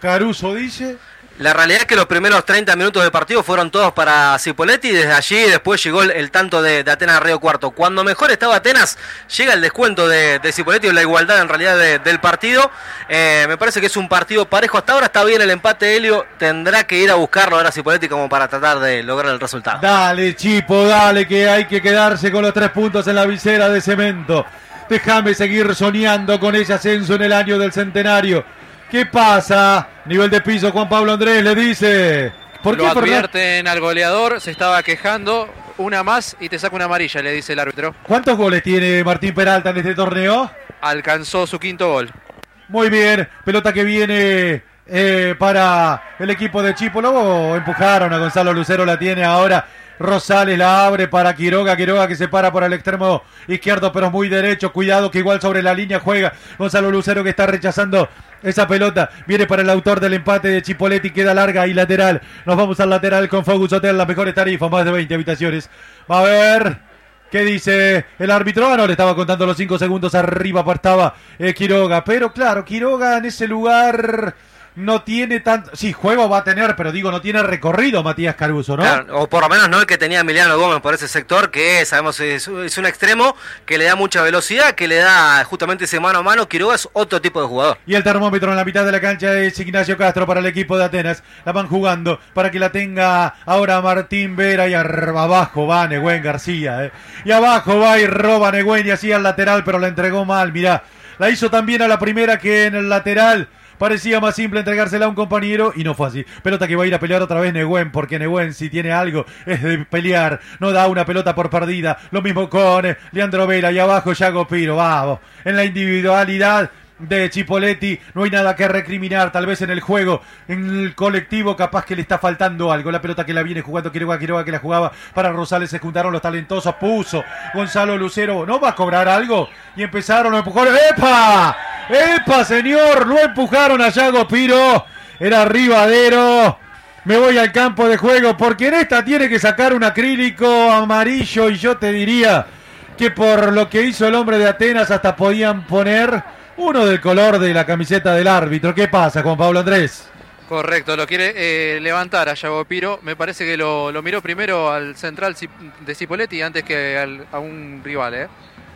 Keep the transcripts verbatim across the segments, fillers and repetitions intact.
Caruso dice... La realidad es que los primeros treinta minutos del partido fueron todos para Cipolletti y desde allí después llegó el, el tanto de, de Atenas a Río Cuarto. Cuando mejor estaba Atenas, llega el descuento de, de Cipolletti o la igualdad en realidad de, del partido. Eh, me parece que es un partido parejo. Hasta ahora está bien el empate, Helio. Tendrá que ir a buscarlo ahora Cipolletti como para tratar de lograr el resultado. Dale, Chipo, dale, que hay que quedarse con los tres puntos en la visera de cemento. Déjame seguir soñando con ese ascenso en el año del centenario. ¿Qué pasa? Nivel de piso, Juan Pablo Andrés le dice. ¿Por qué? Lo advierten al goleador, se estaba quejando. Una más y te saca una amarilla, le dice el árbitro. ¿Cuántos goles tiene Martín Peralta en este torneo? Alcanzó su quinto gol. Muy bien, pelota que viene eh, para el equipo de Chipo. Luego empujaron a Gonzalo Lucero, la tiene ahora. Rosales la abre para Quiroga, Quiroga que se para por el extremo izquierdo, pero muy derecho, cuidado que igual sobre la línea juega Gonzalo Lucero que está rechazando esa pelota, viene para el autor del empate de Cipolletti, queda larga y lateral, nos vamos al lateral con Focus Hotel, las mejores tarifas, más de veinte habitaciones, va a ver... ¿Qué dice el árbitro? Ah, no, le estaba contando los cinco segundos, arriba apartaba eh, Quiroga, pero claro, Quiroga en ese lugar... No tiene tanto... Sí, juego va a tener, pero digo, no tiene recorrido Matías Caruso, ¿no? Claro, o por lo menos no el que tenía Emiliano Gómez por ese sector, que sabemos es, es un extremo que le da mucha velocidad, que le da justamente ese mano a mano. Quiroga es otro tipo de jugador. Y el termómetro en la mitad de la cancha es Ignacio Castro para el equipo de Atenas. La van jugando para que la tenga ahora Martín Vera y abajo va Negüen García. ¿eh? Y abajo va y roba Negüen y así al lateral, pero la entregó mal, mirá. La hizo también a la primera que en el lateral... Parecía más simple entregársela a un compañero y no fue así. Pelota que va a ir a pelear otra vez Negüen, porque Negüen si tiene algo es de pelear. No da una pelota por perdida. Lo mismo con eh, Leandro Vela y abajo Yago Piro. Vamos, en la individualidad de Cipolletti no hay nada que recriminar, tal vez en el juego, en el colectivo capaz que le está faltando algo. La pelota que la viene jugando Quiroga, Quiroga que la jugaba para Rosales, se juntaron los talentosos, puso Gonzalo Lucero, ¿no va a cobrar algo? Y empezaron los empujones, ¡epa! ¡epa, señor! Lo empujaron a Yago Piro, era Rivadero. Me voy al campo de juego porque en esta tiene que sacar un acrílico amarillo y yo te diría que por lo que hizo el hombre de Atenas hasta podían poner uno del color de la camiseta del árbitro. ¿Qué pasa, Juan Pablo Andrés? Correcto, lo quiere eh, levantar a Yago Piro. Me parece que lo, lo miró primero al central de Cipolletti antes que al, a un rival, ¿eh?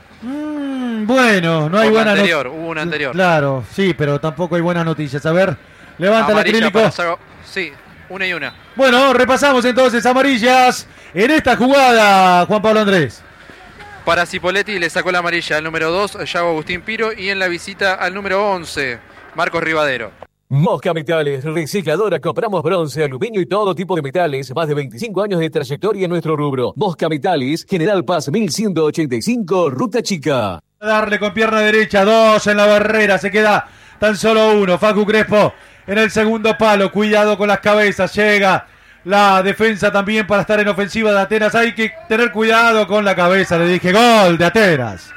Mm, bueno, no hay buena noticia. Hubo una anterior. Claro, sí, pero tampoco hay buenas noticias. A ver, levanta el acrílico. Sago... Sí, una y una. Bueno, repasamos entonces amarillas en esta jugada, Juan Pablo Andrés. Para Cipolletti le sacó la amarilla al número dos, Yago Agustín Piro, y en la visita al número once, Marcos Rivadero. Mosca Metales, recicladora, compramos bronce, aluminio y todo tipo de metales, más de veinticinco años de trayectoria en nuestro rubro. Mosca Metales, General Paz mil ciento ochenta y cinco, Ruta Chica. Darle con pierna derecha, dos en la barrera, se queda tan solo uno, Facu Crespo en el segundo palo, cuidado con las cabezas, llega la defensa también para estar en ofensiva de Atenas, hay que tener cuidado con la cabeza, le dije, gol de Atenas.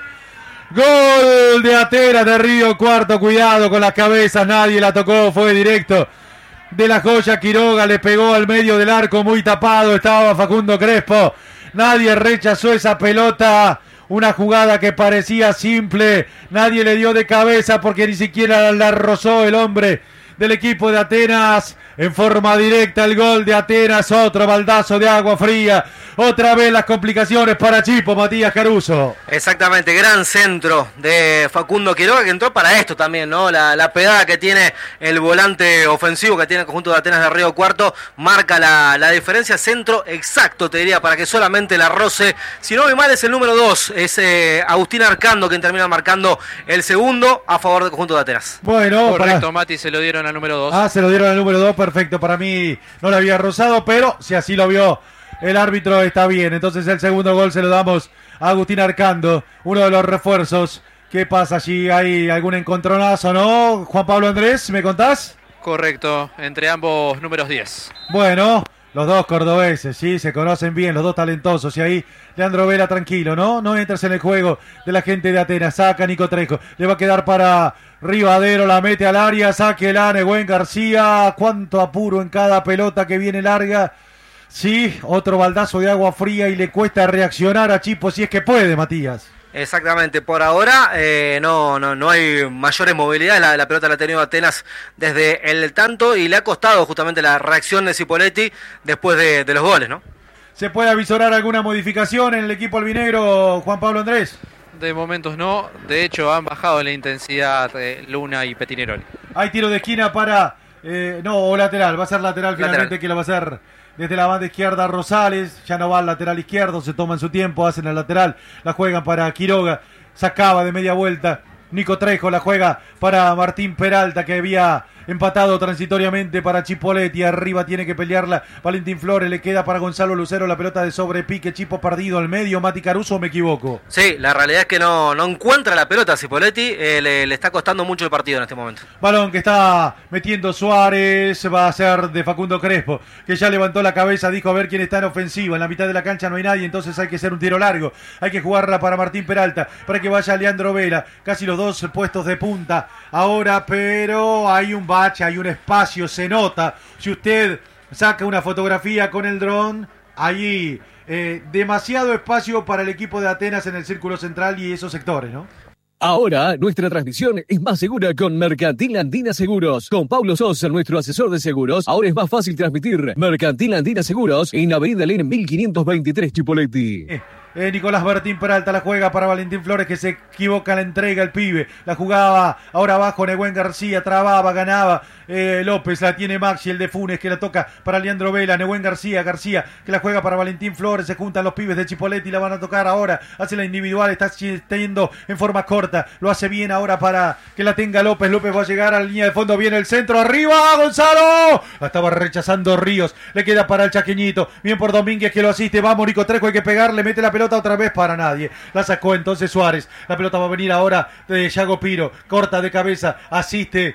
Gol de Atenas de Río Cuarto, cuidado con las cabezas, nadie la tocó, fue directo de la joya. Quiroga le pegó al medio del arco, muy tapado estaba Facundo Crespo, nadie rechazó esa pelota, una jugada que parecía simple, nadie le dio de cabeza porque ni siquiera la rozó el hombre del equipo de Atenas. En forma directa el gol de Atenas, otro baldazo de agua fría, otra vez las complicaciones para Chipo, Matías Caruso. Exactamente, gran centro de Facundo Quiroga, que entró para esto también, ¿no? La, la pegada que tiene el volante ofensivo que tiene el conjunto de Atenas de Río Cuarto, marca la, la diferencia, centro exacto, te diría, para que solamente la roce. Si no voy mal es el número dos, es eh, Agustín Arcando quien termina marcando el segundo a favor del conjunto de Atenas. Bueno, correcto, para... Mati, se lo dieron al número dos. Ah, se lo dieron al número dos, perfecto, para mí no lo había rozado, pero si así lo vio el árbitro está bien. Entonces el segundo gol se lo damos a Agustín Arcando, uno de los refuerzos. ¿Qué pasa allí? ¿Hay algún encontronazo, no? Juan Pablo Andrés, ¿me contás? Correcto, entre ambos números diez. Bueno, los dos cordobeses, sí, se conocen bien, los dos talentosos. Y ahí Leandro Vela tranquilo, ¿no? No entras en el juego de la gente de Atenas. Saca Nico Trejo, le va a quedar para Rivadero, la mete al área, saque la Negüen García. Cuánto apuro en cada pelota que viene larga. Sí, otro baldazo de agua fría y le cuesta reaccionar a Chipo si es que puede, Matías. Exactamente, por ahora eh, no, no, no hay mayores movilidades, la, la pelota la ha tenido Atenas desde el tanto y le ha costado justamente la reacción de Cipoletti después de, de los goles, ¿no? ¿Se puede avisorar alguna modificación en el equipo albinegro, Juan Pablo Andrés? De momentos no, de hecho han bajado la intensidad eh, Luna y Petineroli. Hay tiro de esquina para, eh, no, o lateral, va a ser lateral, lateral finalmente, que lo va a hacer desde la banda izquierda Rosales, ya no va al lateral izquierdo, se toman su tiempo, hacen el lateral, la juegan para Quiroga, sacaba de media vuelta, Nico Trejo la juega para Martín Peralta, que había empatado transitoriamente para Chipoletti, arriba tiene que pelearla Valentín Flores, le queda para Gonzalo Lucero la pelota de sobrepique, Chipo perdido al medio, Mati Caruso, ¿o me equivoco? Sí, la realidad es que no, no encuentra la pelota a Cipoletti, eh, le, le está costando mucho el partido en este momento. Balón que está metiendo Suárez, va a ser de Facundo Crespo, que ya levantó la cabeza, dijo a ver quién está en ofensiva, en la mitad de la cancha no hay nadie, entonces hay que hacer un tiro largo, hay que jugarla para Martín Peralta, para que vaya Leandro Vela, casi los dos puestos de punta ahora, pero hay un bache, hay un espacio, se nota, si usted saca una fotografía con el dron, allí eh, demasiado espacio para el equipo de Atenas en el círculo central y esos sectores, ¿no? Ahora, nuestra transmisión es más segura con Mercantil Andina Seguros. Con Pablo Sosa, nuestro asesor de seguros, ahora es más fácil transmitir. Mercantil Andina Seguros en Avenida Len mil quinientos veintitrés, Chipoletti. Eh. Eh, Nicolás Martín Peralta la juega para Valentín Flores, que se equivoca, la entrega el pibe, la jugaba ahora abajo Nehuen García, trababa, ganaba eh, López, la tiene Maxi, el de Funes, que la toca para Leandro Vela, Nehuen García, García que la juega para Valentín Flores, se juntan los pibes de Chipoletti, la van a tocar ahora, hace la individual, está yendo en forma corta, lo hace bien ahora para que la tenga López, López va a llegar a la línea de fondo, viene el centro, arriba Gonzalo, la estaba rechazando Ríos, le queda para el Chaqueñito, bien por Domínguez que lo asiste, vamos Nico Trejo, hay que pegarle, mete la pelota otra vez para nadie, la sacó entonces Suárez, la pelota va a venir ahora de Yago Piro, corta de cabeza, asiste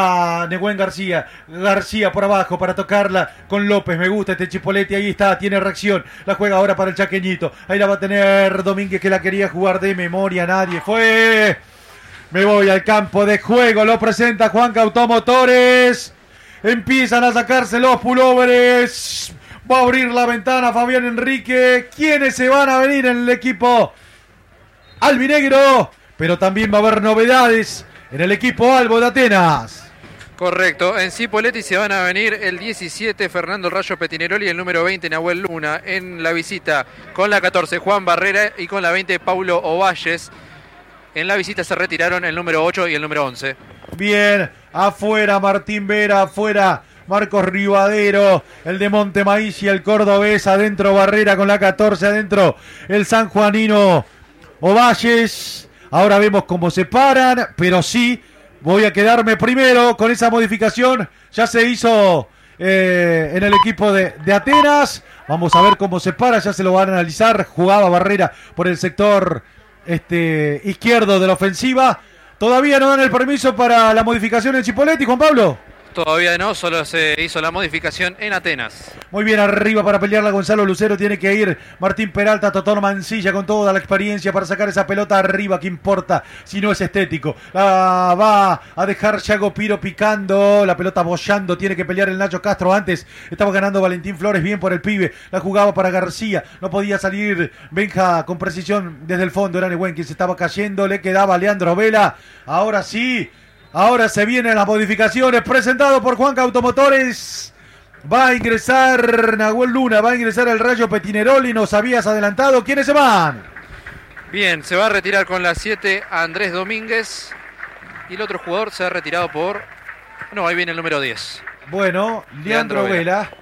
a Nehuen García, García por abajo para tocarla con López, me gusta este Chipoletti, ahí está, tiene reacción, la juega ahora para el Chaqueñito, ahí la va a tener Domínguez que la quería jugar de memoria, nadie fue, me voy al campo de juego, lo presenta Juanca Automotores, empiezan a sacarse los pulóveres, va a abrir la ventana Fabián Enrique. ¿Quiénes se van a venir en el equipo albinegro? Pero también va a haber novedades en el equipo albo de Atenas. Correcto, en Cipoletti se van a venir el diecisiete Fernando Rayo Petineroli y el número veinte Nahuel Luna. En la visita con la catorce Juan Barrera y con la veinte Paulo Ovalles. En la visita se retiraron el número ocho y el número once. Bien, afuera Martín Vera, afuera Marcos Rivadero, el de Montemaíz y el cordobés, adentro Barrera con la catorce, adentro el sanjuanino Ovalles. Ahora vemos cómo se paran, pero sí, voy a quedarme primero con esa modificación. Ya se hizo eh, en el equipo de, de Atenas. Vamos a ver cómo se para, ya se lo van a analizar. Jugaba Barrera por el sector este, izquierdo de la ofensiva. Todavía no dan el permiso para la modificación en Chipoletti, Juan Pablo. Todavía no, solo se hizo la modificación en Atenas. Muy bien, arriba para pelearla Gonzalo Lucero, tiene que ir Martín Peralta, Totón Mancilla con toda la experiencia para sacar esa pelota arriba, que importa si no es estético. La va a dejar Yago Piro picando, la pelota bollando, tiene que pelear el Nacho Castro antes, estaba ganando Valentín Flores, bien por el pibe, la jugaba para García, no podía salir Benja con precisión desde el fondo, era Nehuen quien se estaba cayendo, le quedaba Leandro Vela, ahora sí. Ahora se vienen las modificaciones, presentado por Juanca Automotores. Va a ingresar Nahuel Luna, va a ingresar el Rayo Petineroli, nos habías adelantado. ¿Quiénes se van? Bien, se va a retirar con la siete Andrés Domínguez. Y el otro jugador se ha retirado por... No, ahí viene el número diez. Bueno, Leandro, Leandro Vela. Vela.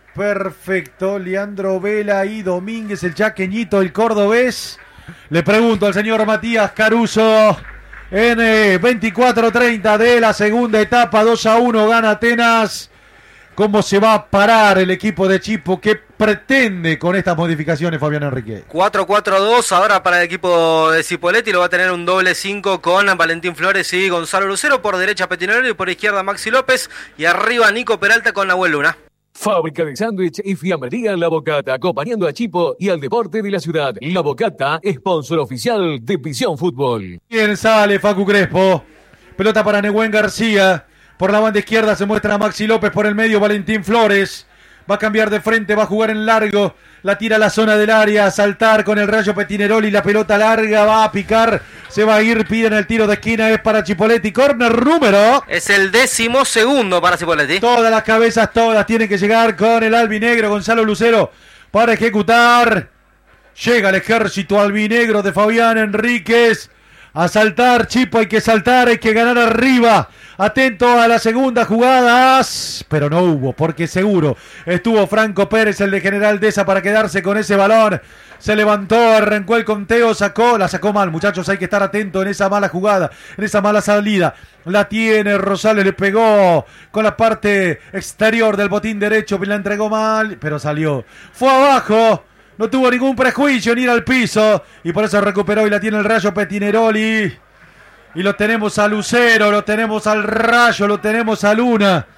Perfecto, Leandro Vela y Domínguez, el chaqueñito, el cordobés. Le pregunto al señor Matías Caruso... En eh, veinticuatro treinta de la segunda etapa, dos a uno gana Atenas. ¿Cómo se va a parar el equipo de Chipo? ¿Qué pretende con estas modificaciones, Fabián Enrique? cuatro cuatro dos ahora para el equipo de Cipoletti. Lo va a tener un doble cinco con Valentín Flores y Gonzalo Lucero. Por derecha Petineroli y por izquierda Maxi López. Y arriba Nico Peralta con Nahuel Luna. Fábrica de sándwich y fiambrería La Bocata, acompañando a Chipo y al deporte de la ciudad. La Bocata, sponsor oficial de Visión Fútbol. Bien sale Facu Crespo. Pelota para Nehuen García. Por la banda izquierda se muestra Maxi López, por el medio Valentín Flores. Va a cambiar de frente, va a jugar en largo. La tira a la zona del área, a saltar con el Rayo Petineroli. La pelota larga va a picar. Se va a ir, piden el tiro de esquina. Es para Chipoletti. Corner número. Es el décimo segundo para Chipoletti. Todas las cabezas, todas tienen que llegar con el albinegro. Gonzalo Lucero para ejecutar. Llega el ejército albinegro de Fabián Enríquez. A saltar, Chipo, hay que saltar, hay que ganar arriba. Atento a la segunda jugada, pero no hubo, porque seguro estuvo Franco Pérez, el de General Deza, para quedarse con ese balón. Se levantó, arrancó el conteo, sacó, la sacó mal, muchachos, hay que estar atento en esa mala jugada, en esa mala salida. La tiene Rosales, le pegó con la parte exterior del botín derecho, la entregó mal, pero salió. Fue abajo. No tuvo ningún prejuicio ni ir al piso. Y por eso recuperó y la tiene el Rayo Petineroli. Y lo tenemos a Lucero, lo tenemos al Rayo, lo tenemos a Luna.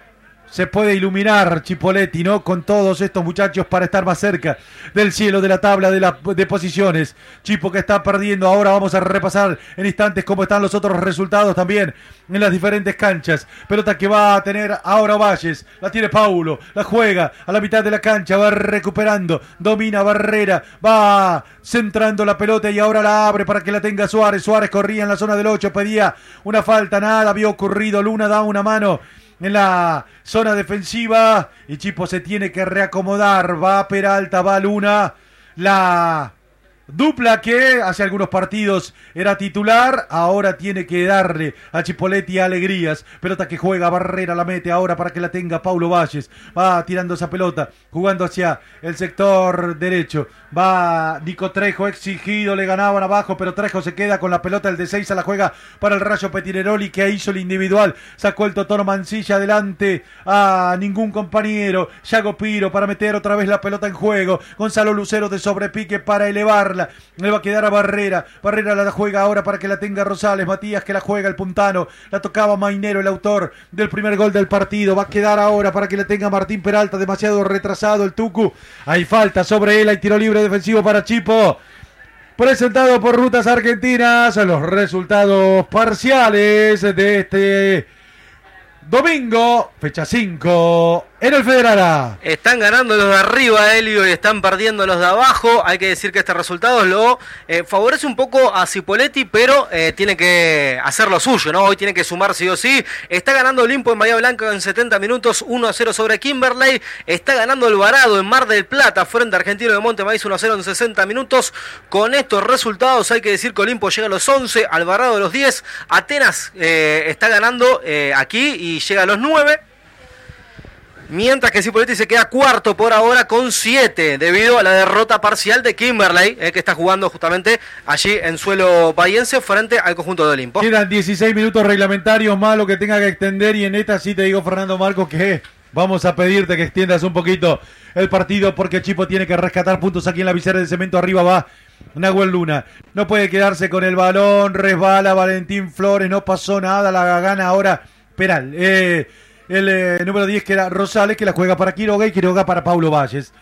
Se puede iluminar Chipoletti, ¿no? Con todos estos muchachos para estar más cerca del cielo de la tabla de, la, de posiciones. Chipo que está perdiendo. Ahora vamos a repasar en instantes cómo están los otros resultados también en las diferentes canchas. Pelota que va a tener ahora Valles. La tiene Paulo. La juega a la mitad de la cancha. Va recuperando. Domina Barrera. Va centrando la pelota y ahora la abre para que la tenga Suárez. Suárez corría en la zona del ocho. Pedía una falta. Nada había ocurrido. Luna da una mano en la zona defensiva y Chipo se tiene que reacomodar. Va Peralta, va Luna. La dupla que hace algunos partidos era titular, ahora tiene que darle a Chipoletti alegrías. Pelota que juega, Barrera la mete ahora para que la tenga Paulo Valles. Va tirando esa pelota, jugando hacia el sector derecho. Va Nico Trejo, exigido, le ganaban abajo, pero Trejo se queda con la pelota, el de seis a la juega para el Rayo Petineroli, que hizo el individual. Sacó el Totoro Mancilla adelante a ningún compañero. Yago Piro para meter otra vez la pelota en juego. Gonzalo Lucero de sobrepique para elevarla. Le va a quedar a Barrera. Barrera la juega ahora para que la tenga Rosales. Matías que la juega el puntano. La tocaba Mainero, el autor del primer gol del partido. Va a quedar ahora para que la tenga Martín Peralta. Demasiado retrasado el Tucu. Hay falta sobre él. Hay tiro libre defensivo para Chipo. Presentado por Rutas Argentinas. Los resultados parciales de este domingo, fecha cinco, en el Federal A. Están ganando los de arriba, Helio, y están perdiendo los de abajo. Hay que decir que este resultado lo eh, favorece un poco a Cipoletti, pero eh, tiene que hacer lo suyo, ¿no? Hoy tiene que sumar sí o sí. Está ganando Olimpo en Bahía Blanca en setenta minutos, uno a cero sobre Kimberley. Está ganando Alvarado en Mar del Plata frente a Argentino de Monte Maíz uno a cero en sesenta minutos. Con estos resultados hay que decir que Olimpo llega a los once, Alvarado a los diez. Atenas eh, está ganando eh, aquí y llega a los nueve. Mientras que Cipoletti se queda cuarto por ahora con siete, debido a la derrota parcial de Kimberley, eh, que está jugando justamente allí en suelo bahiense frente al conjunto de Olimpo. Quedan dieciséis minutos reglamentarios, malo que tenga que extender, y en esta sí te digo, Fernando Marcos, que vamos a pedirte que extiendas un poquito el partido, porque Chipo tiene que rescatar puntos aquí en la visera de cemento. Arriba va Nahuel Luna, no puede quedarse con el balón, resbala Valentín Flores, no pasó nada, la gana ahora Peral, eh... el eh, número diez que era Rosales, que la juega para Quiroga y Quiroga para Paulo Valles.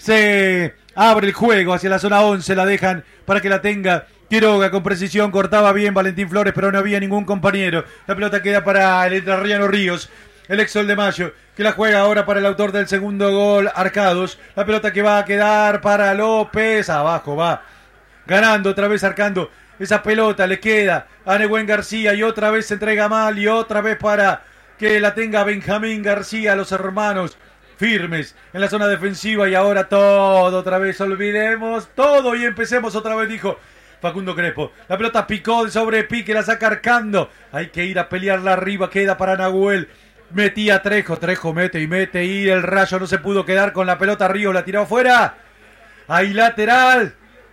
Se abre el juego hacia la zona once, la dejan para que la tenga Quiroga con precisión, cortaba bien Valentín Flores, pero no había ningún compañero. La pelota queda para el entrerriano Ríos, el ex Sol de Mayo, que la juega ahora para el autor del segundo gol, Arcados. La pelota que va a quedar para López, abajo va, ganando otra vez Arcando. Esa pelota le queda a Nehuen García y otra vez se entrega mal y otra vez para que la tenga Benjamín García, los hermanos firmes en la zona defensiva. Y ahora todo otra vez, olvidemos todo y empecemos otra vez, dijo Facundo Crespo. La pelota picó de sobrepique, la saca Arcando. Hay que ir a pelearla arriba, queda para Nahuel. Metía Trejo, Trejo mete y mete y el Rayo no se pudo quedar con la pelota. Ríos la tiró afuera. Hay lateral.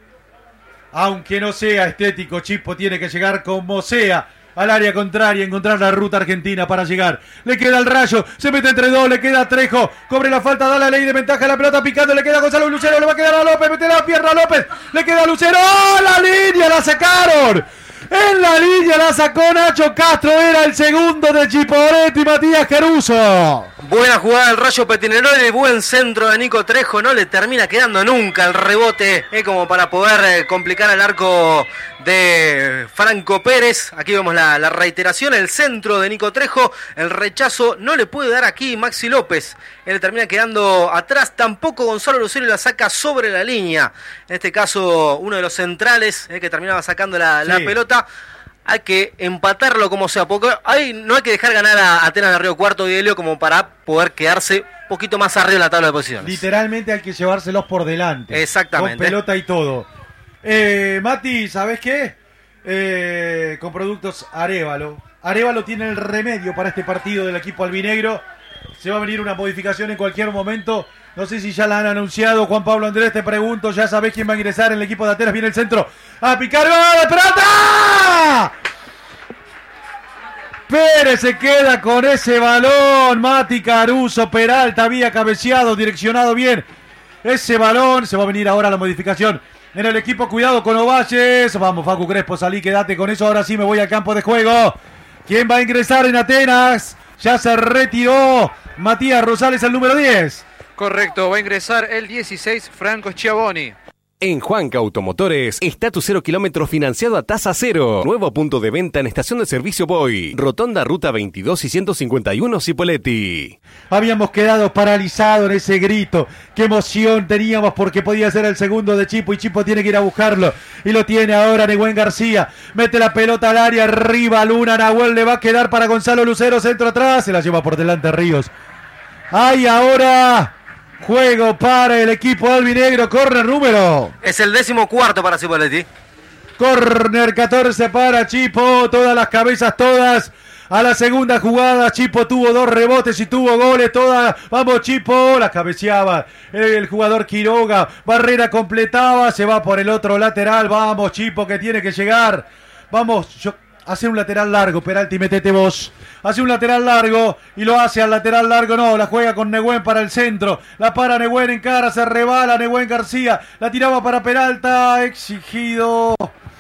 Aunque no sea estético, Chipo tiene que llegar como sea al área contraria, encontrar la ruta argentina para llegar. Le queda el Rayo, se mete entre dos, le queda Trejo, cobre la falta, da la ley de ventaja, la pelota picando, le queda a Gonzalo Lucero, le va a quedar a López, mete la pierna a López, le queda a Lucero, ¡oh, la línea, la sacaron! En la línea la sacó Nacho Castro, era el segundo de Chipoletti, Matías Caruso. Buena jugada del Rayo Petineroli, buen centro de Nico Trejo, no le termina quedando nunca el rebote, eh, como para poder eh, complicar el arco de Franco Pérez. Aquí vemos la, la reiteración, el centro de Nico Trejo, el rechazo no le puede dar aquí Maxi López, él termina quedando atrás, tampoco Gonzalo Lucero la saca sobre la línea, en este caso uno de los centrales eh, que terminaba sacando la, sí. la pelota. Hay que empatarlo como sea, porque ahí no hay que dejar ganar a Atenas de Río Cuarto y Helio como para poder quedarse un poquito más arriba en la tabla de posiciones. Literalmente hay que llevárselos por delante. Exactamente. Con pelota y todo. Eh, Mati, ¿sabes qué? Eh, con productos Arévalo. Arévalo tiene el remedio para este partido del equipo albinegro. Se va a venir una modificación en cualquier momento. No sé si ya la han anunciado. Juan Pablo Andrés, te pregunto, ¿ya sabés quién va a ingresar en el equipo de Atenas? Viene el centro. ¡A picar! ¡Gol de pelota! Pérez se queda con ese balón. Mati Caruso, Peralta había cabeceado, direccionado bien ese balón. Se va a venir ahora la modificación en el equipo. Cuidado con Ovalles. Vamos, Facu Crespo, salí, quédate con eso. Ahora sí me voy al campo de juego. ¿Quién va a ingresar en Atenas? Ya se retiró Matías Rosales, el número diez. Correcto, va a ingresar el dieciséis, Franco Schiavoni. En Juanca Automotores está tu cero kilómetros financiado a tasa cero. Nuevo punto de venta en estación de servicio Boy. Rotonda Ruta veintidós y ciento cincuenta y uno Cipolletti. Habíamos quedado paralizados en ese grito. Qué emoción teníamos porque podía ser el segundo de Chipo y Chipo tiene que ir a buscarlo. Y lo tiene ahora Nehuen García. Mete la pelota al área, arriba Luna. Nahuel le va a quedar para Gonzalo Lucero, centro atrás. Se la lleva por delante Ríos. Hay ahora juego para el equipo albinegro, córner número. Es el décimo cuarto para Cipolletti. Córner catorce para Chipo, todas las cabezas, todas a la segunda jugada. Chipo tuvo dos rebotes y tuvo goles, todas. Vamos Chipo, la cabeceaba el jugador Quiroga. Barrera completaba, se va por el otro lateral. Vamos Chipo que tiene que llegar. Vamos, yo, hace un lateral largo, Peralta y metete vos. Hace un lateral largo y lo hace al lateral largo, no, la juega con Nehuen para el centro, la para Nehuen en cara, se rebala Nehuen García, la tiraba para Peralta, exigido.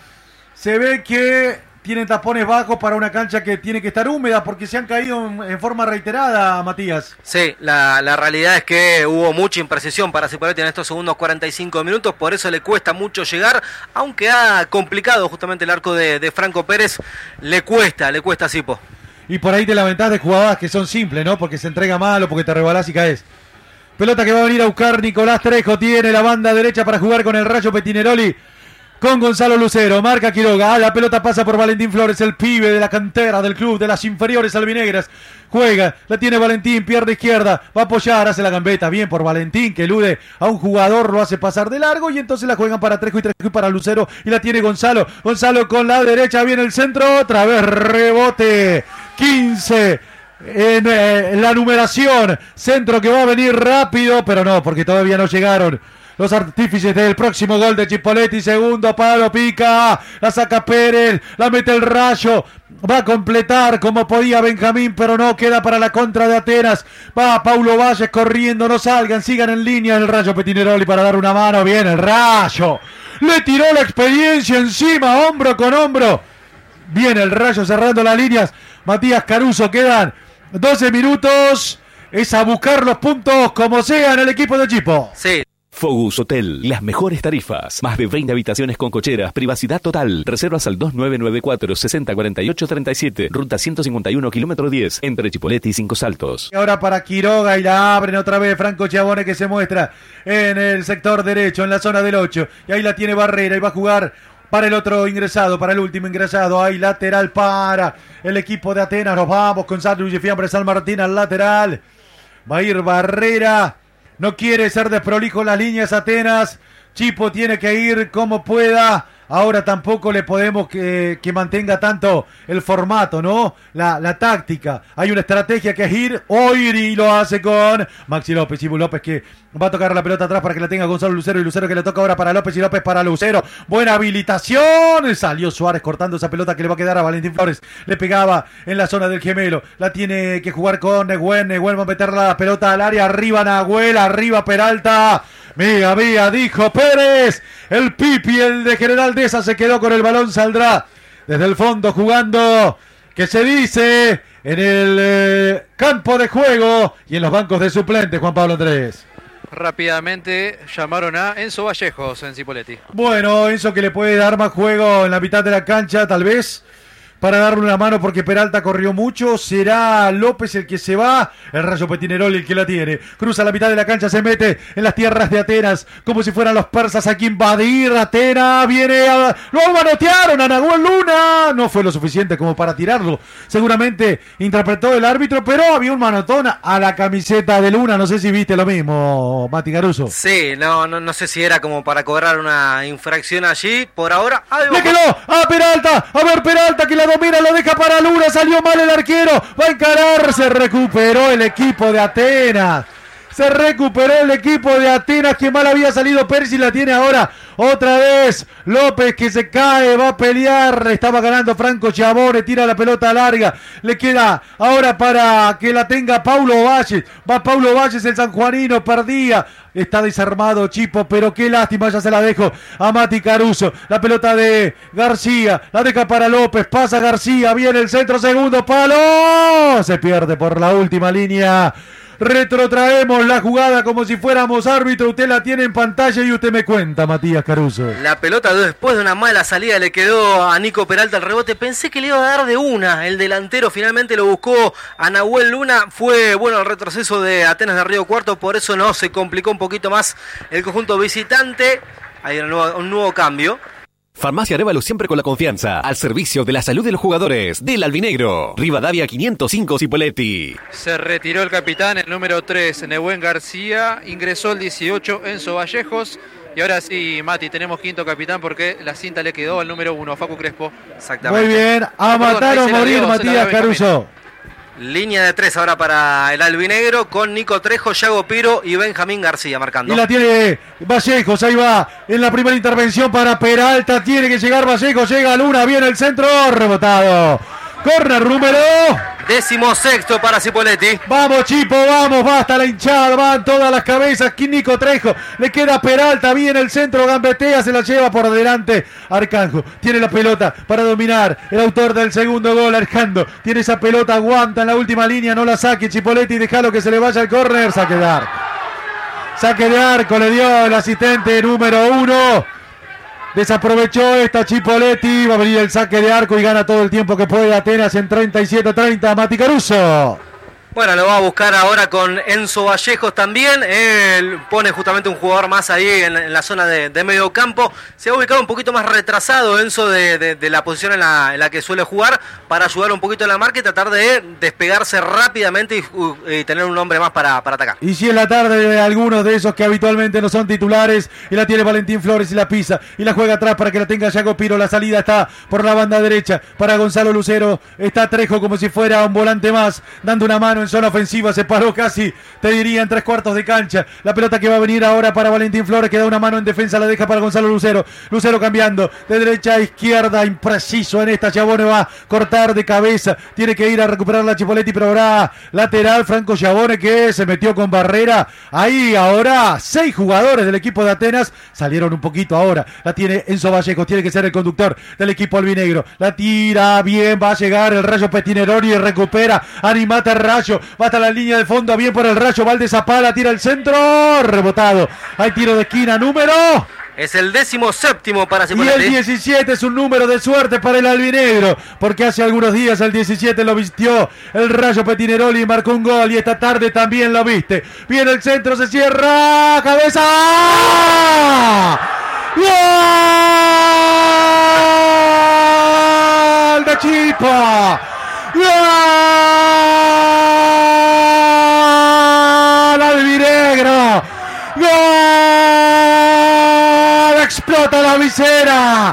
Se ve que tienen tapones bajos para una cancha que tiene que estar húmeda porque se han caído en, en forma reiterada, Matías. Sí, la, la realidad es que hubo mucha imprecisión para Cipolletti en estos segundos cuarenta y cinco minutos, por eso le cuesta mucho llegar, aunque ha complicado justamente el arco de, de Franco Pérez, le cuesta, le cuesta a Cipo. Y por ahí te lamentás de jugadas que son simples, ¿no? Porque se entrega mal o porque te rebalás y caes. Pelota que va a venir a buscar Nicolás Trejo. Tiene la banda derecha para jugar con el Rayo Petineroli. Con Gonzalo Lucero. Marca Quiroga. Ah, la pelota pasa por Valentín Flores, el pibe de la cantera del club de las inferiores albinegras. Juega, la tiene Valentín, pierna izquierda. Va a apoyar, hace la gambeta. Bien por Valentín, que elude a un jugador, lo hace pasar de largo. Y entonces la juegan para Trejo y Trejo y para Lucero. Y la tiene Gonzalo. Gonzalo con la derecha, viene el centro. Otra vez rebote. quince en, eh, en la numeración. Centro que va a venir rápido, pero no, porque todavía no llegaron los artífices del próximo gol de Cipolletti. Segundo palo, pica, la saca Pérez, la mete el Rayo, va a completar como podía Benjamín, pero no, queda para la contra de Atenas. Va Paulo Valles corriendo, no salgan, sigan en línea el Rayo Petineroli para dar una mano. Bien el Rayo, le tiró la experiencia encima, hombro con hombro. Bien el Rayo cerrando las líneas. Matías Caruso, quedan doce minutos. Es a buscar los puntos como sea en el equipo de Chipo. Sí. Focus Hotel, las mejores tarifas, más de veinte habitaciones con cocheras, privacidad total. Reservas al dos nueve nueve cuatro, sesenta cuarenta y ocho treinta y siete, ruta ciento cincuenta y uno, kilómetro diez, entre Chipolletti y Cinco Saltos. Y ahora para Quiroga y la abren otra vez Franco Schiavone, que se muestra en el sector derecho, en la zona del ocho. Y ahí la tiene Barrera y va a jugar para el otro ingresado, para el último ingresado. Hay lateral para el equipo de Atenas. Nos vamos con Sandro Fiambre, San Martín al lateral. Va a ir Barrera. No quiere ser desprolijo en las líneas Atenas. Chipo tiene que ir como pueda. Ahora tampoco le podemos que, que mantenga tanto el formato, ¿no? La, la táctica. Hay una estrategia que es ir o ir y lo hace con Maxi López. Y López que va a tocar la pelota atrás para que la tenga Gonzalo Lucero. Y Lucero que le toca ahora para López y López para Lucero. Buena habilitación. Salió Suárez cortando esa pelota que le va a quedar a Valentín Flores. Le pegaba en la zona del gemelo. La tiene que jugar con Nehuen. Nehuen va a meter la pelota al área. Arriba Nahuel. Arriba Peralta. Mía, mía, dijo Pérez. El Pipi, el de General Deza, se quedó con el balón. Saldrá desde el fondo jugando, que se dice, en el eh, campo de juego y en los bancos de suplentes, Juan Pablo Andrés. Rápidamente llamaron a Enzo Vallejos en Cipolletti. Bueno, Enzo que le puede dar más juego en la mitad de la cancha, tal vez, para darle una mano porque Peralta corrió mucho. Será López el que se va, el Rayo Petineroli el que la tiene. Cruza la mitad de la cancha, se mete en las tierras de Atenas, como si fueran los persas aquí a invadir Atenas. Viene a... ¡Lo manotearon a Nahuel Luna! No fue lo suficiente como para tirarlo. Seguramente interpretó el árbitro, pero había un manotón a la camiseta de Luna. No sé si viste lo mismo, Mati Caruso. Sí, no, no, no sé si era como para cobrar una infracción allí. Por ahora, algo... ¡Le quedó a Peralta! A ver, Peralta que la domina, lo deja para Luna, salió mal el arquero, va a encarar, se recuperó el equipo de Atenas, se recuperó el equipo de Atenas, que mal había salido Percy, la tiene ahora otra vez López que se cae, va a pelear, estaba ganando Franco Chiavone, tira la pelota larga, le queda ahora para que la tenga Paulo Valles, va Paulo Valles el sanjuanino, perdía, está desarmado Chipo, pero qué lástima, ya se la dejo a Mati Caruso, la pelota de García, la deja para López, pasa García, viene el centro, segundo palo, se pierde por la última línea. Retrotraemos la jugada como si fuéramos árbitro. Usted la tiene en pantalla y usted me cuenta, Matías Caruso. La pelota después de una mala salida le quedó a Nico Peralta el rebote. Pensé que le iba a dar de una. El delantero finalmente lo buscó a Nahuel Luna. Fue bueno el retroceso de Atenas de Río Cuarto. Por eso no se complicó un poquito más el conjunto visitante. Hay un nuevo, un nuevo cambio. Farmacia Arévalo siempre con la confianza, al servicio de la salud de los jugadores, del Albinegro. Rivadavia quinientos cinco Cipolletti. Se retiró el capitán, el número tres, Nehuen García. Ingresó el dieciocho, Enzo Vallejos. Y ahora sí, Mati, tenemos quinto capitán porque la cinta le quedó al número uno, Facu Crespo. Exactamente. Muy bien, a matar o morir, Matías Caruso. Línea de tres ahora para el albinegro con Nico Trejo, Yago Piro y Benjamín García marcando. Y la tiene Vallejos, ahí va en la primera intervención para Peralta, tiene que llegar Vallejos, llega Luna, viene el centro, rebotado. Corner número... Décimo sexto para Cipolletti. Vamos Chipo, vamos, basta la hinchada, van todas las cabezas, Nico Trejo, le queda Peralta, viene el centro, gambetea, se la lleva por delante Arcanjo, tiene la pelota para dominar, el autor del segundo gol, Arcando, tiene esa pelota, aguanta en la última línea, no la saque Cipolletti, déjalo que se le vaya al córner, saque de arco. Saque de arco le dio el asistente número uno. Desaprovechó esta Cipolletti, va a venir el saque de arco y gana todo el tiempo que puede Atenas en treinta y siete a treinta, Mati Caruso. Bueno, lo va a buscar ahora con Enzo Vallejos también. Él pone justamente un jugador más ahí en, en la zona de, de medio campo. Se ha ubicado un poquito más retrasado Enzo de, de, de la posición en la, en la que suele jugar para ayudar un poquito en la marca y tratar de despegarse rápidamente y, y tener un hombre más para, para atacar. Y si en la tarde de algunos de esos que habitualmente no son titulares y la tiene Valentín Flores y la pisa y la juega atrás para que la tenga Yago Piro. La salida está por la banda derecha para Gonzalo Lucero. Está Trejo como si fuera un volante más, dando una mano en zona ofensiva, se paró casi, te diría, en tres cuartos de cancha. La pelota que va a venir ahora para Valentín Flores, que da una mano en defensa, la deja para Gonzalo Lucero. Lucero cambiando de derecha a izquierda, impreciso en esta. Chabone va a cortar de cabeza, tiene que ir a recuperar la Cipolletti, pero ahora lateral Franco Chabone que se metió con barrera. Ahí ahora seis jugadores del equipo de Atenas salieron un poquito ahora. La tiene Enzo Vallejos, tiene que ser el conductor del equipo albinegro. La tira bien, va a llegar el Rayo Petineroli y recupera. Animate Rayo, va hasta la línea de fondo, bien por el Rayo, Valdez Zapala, tira el centro, rebotado. Hay tiro de esquina, número... Es el décimo séptimo para Y Cipolletti. el diecisiete es un número de suerte para el albinegro, porque hace algunos días el diecisiete lo vistió el Rayo Petineroli y marcó un gol, y esta tarde también lo viste. Viene el centro, se cierra, cabeza. ¡Gol de Chipa! ¡Gol albinegro! ¡Gol! Explota la visera.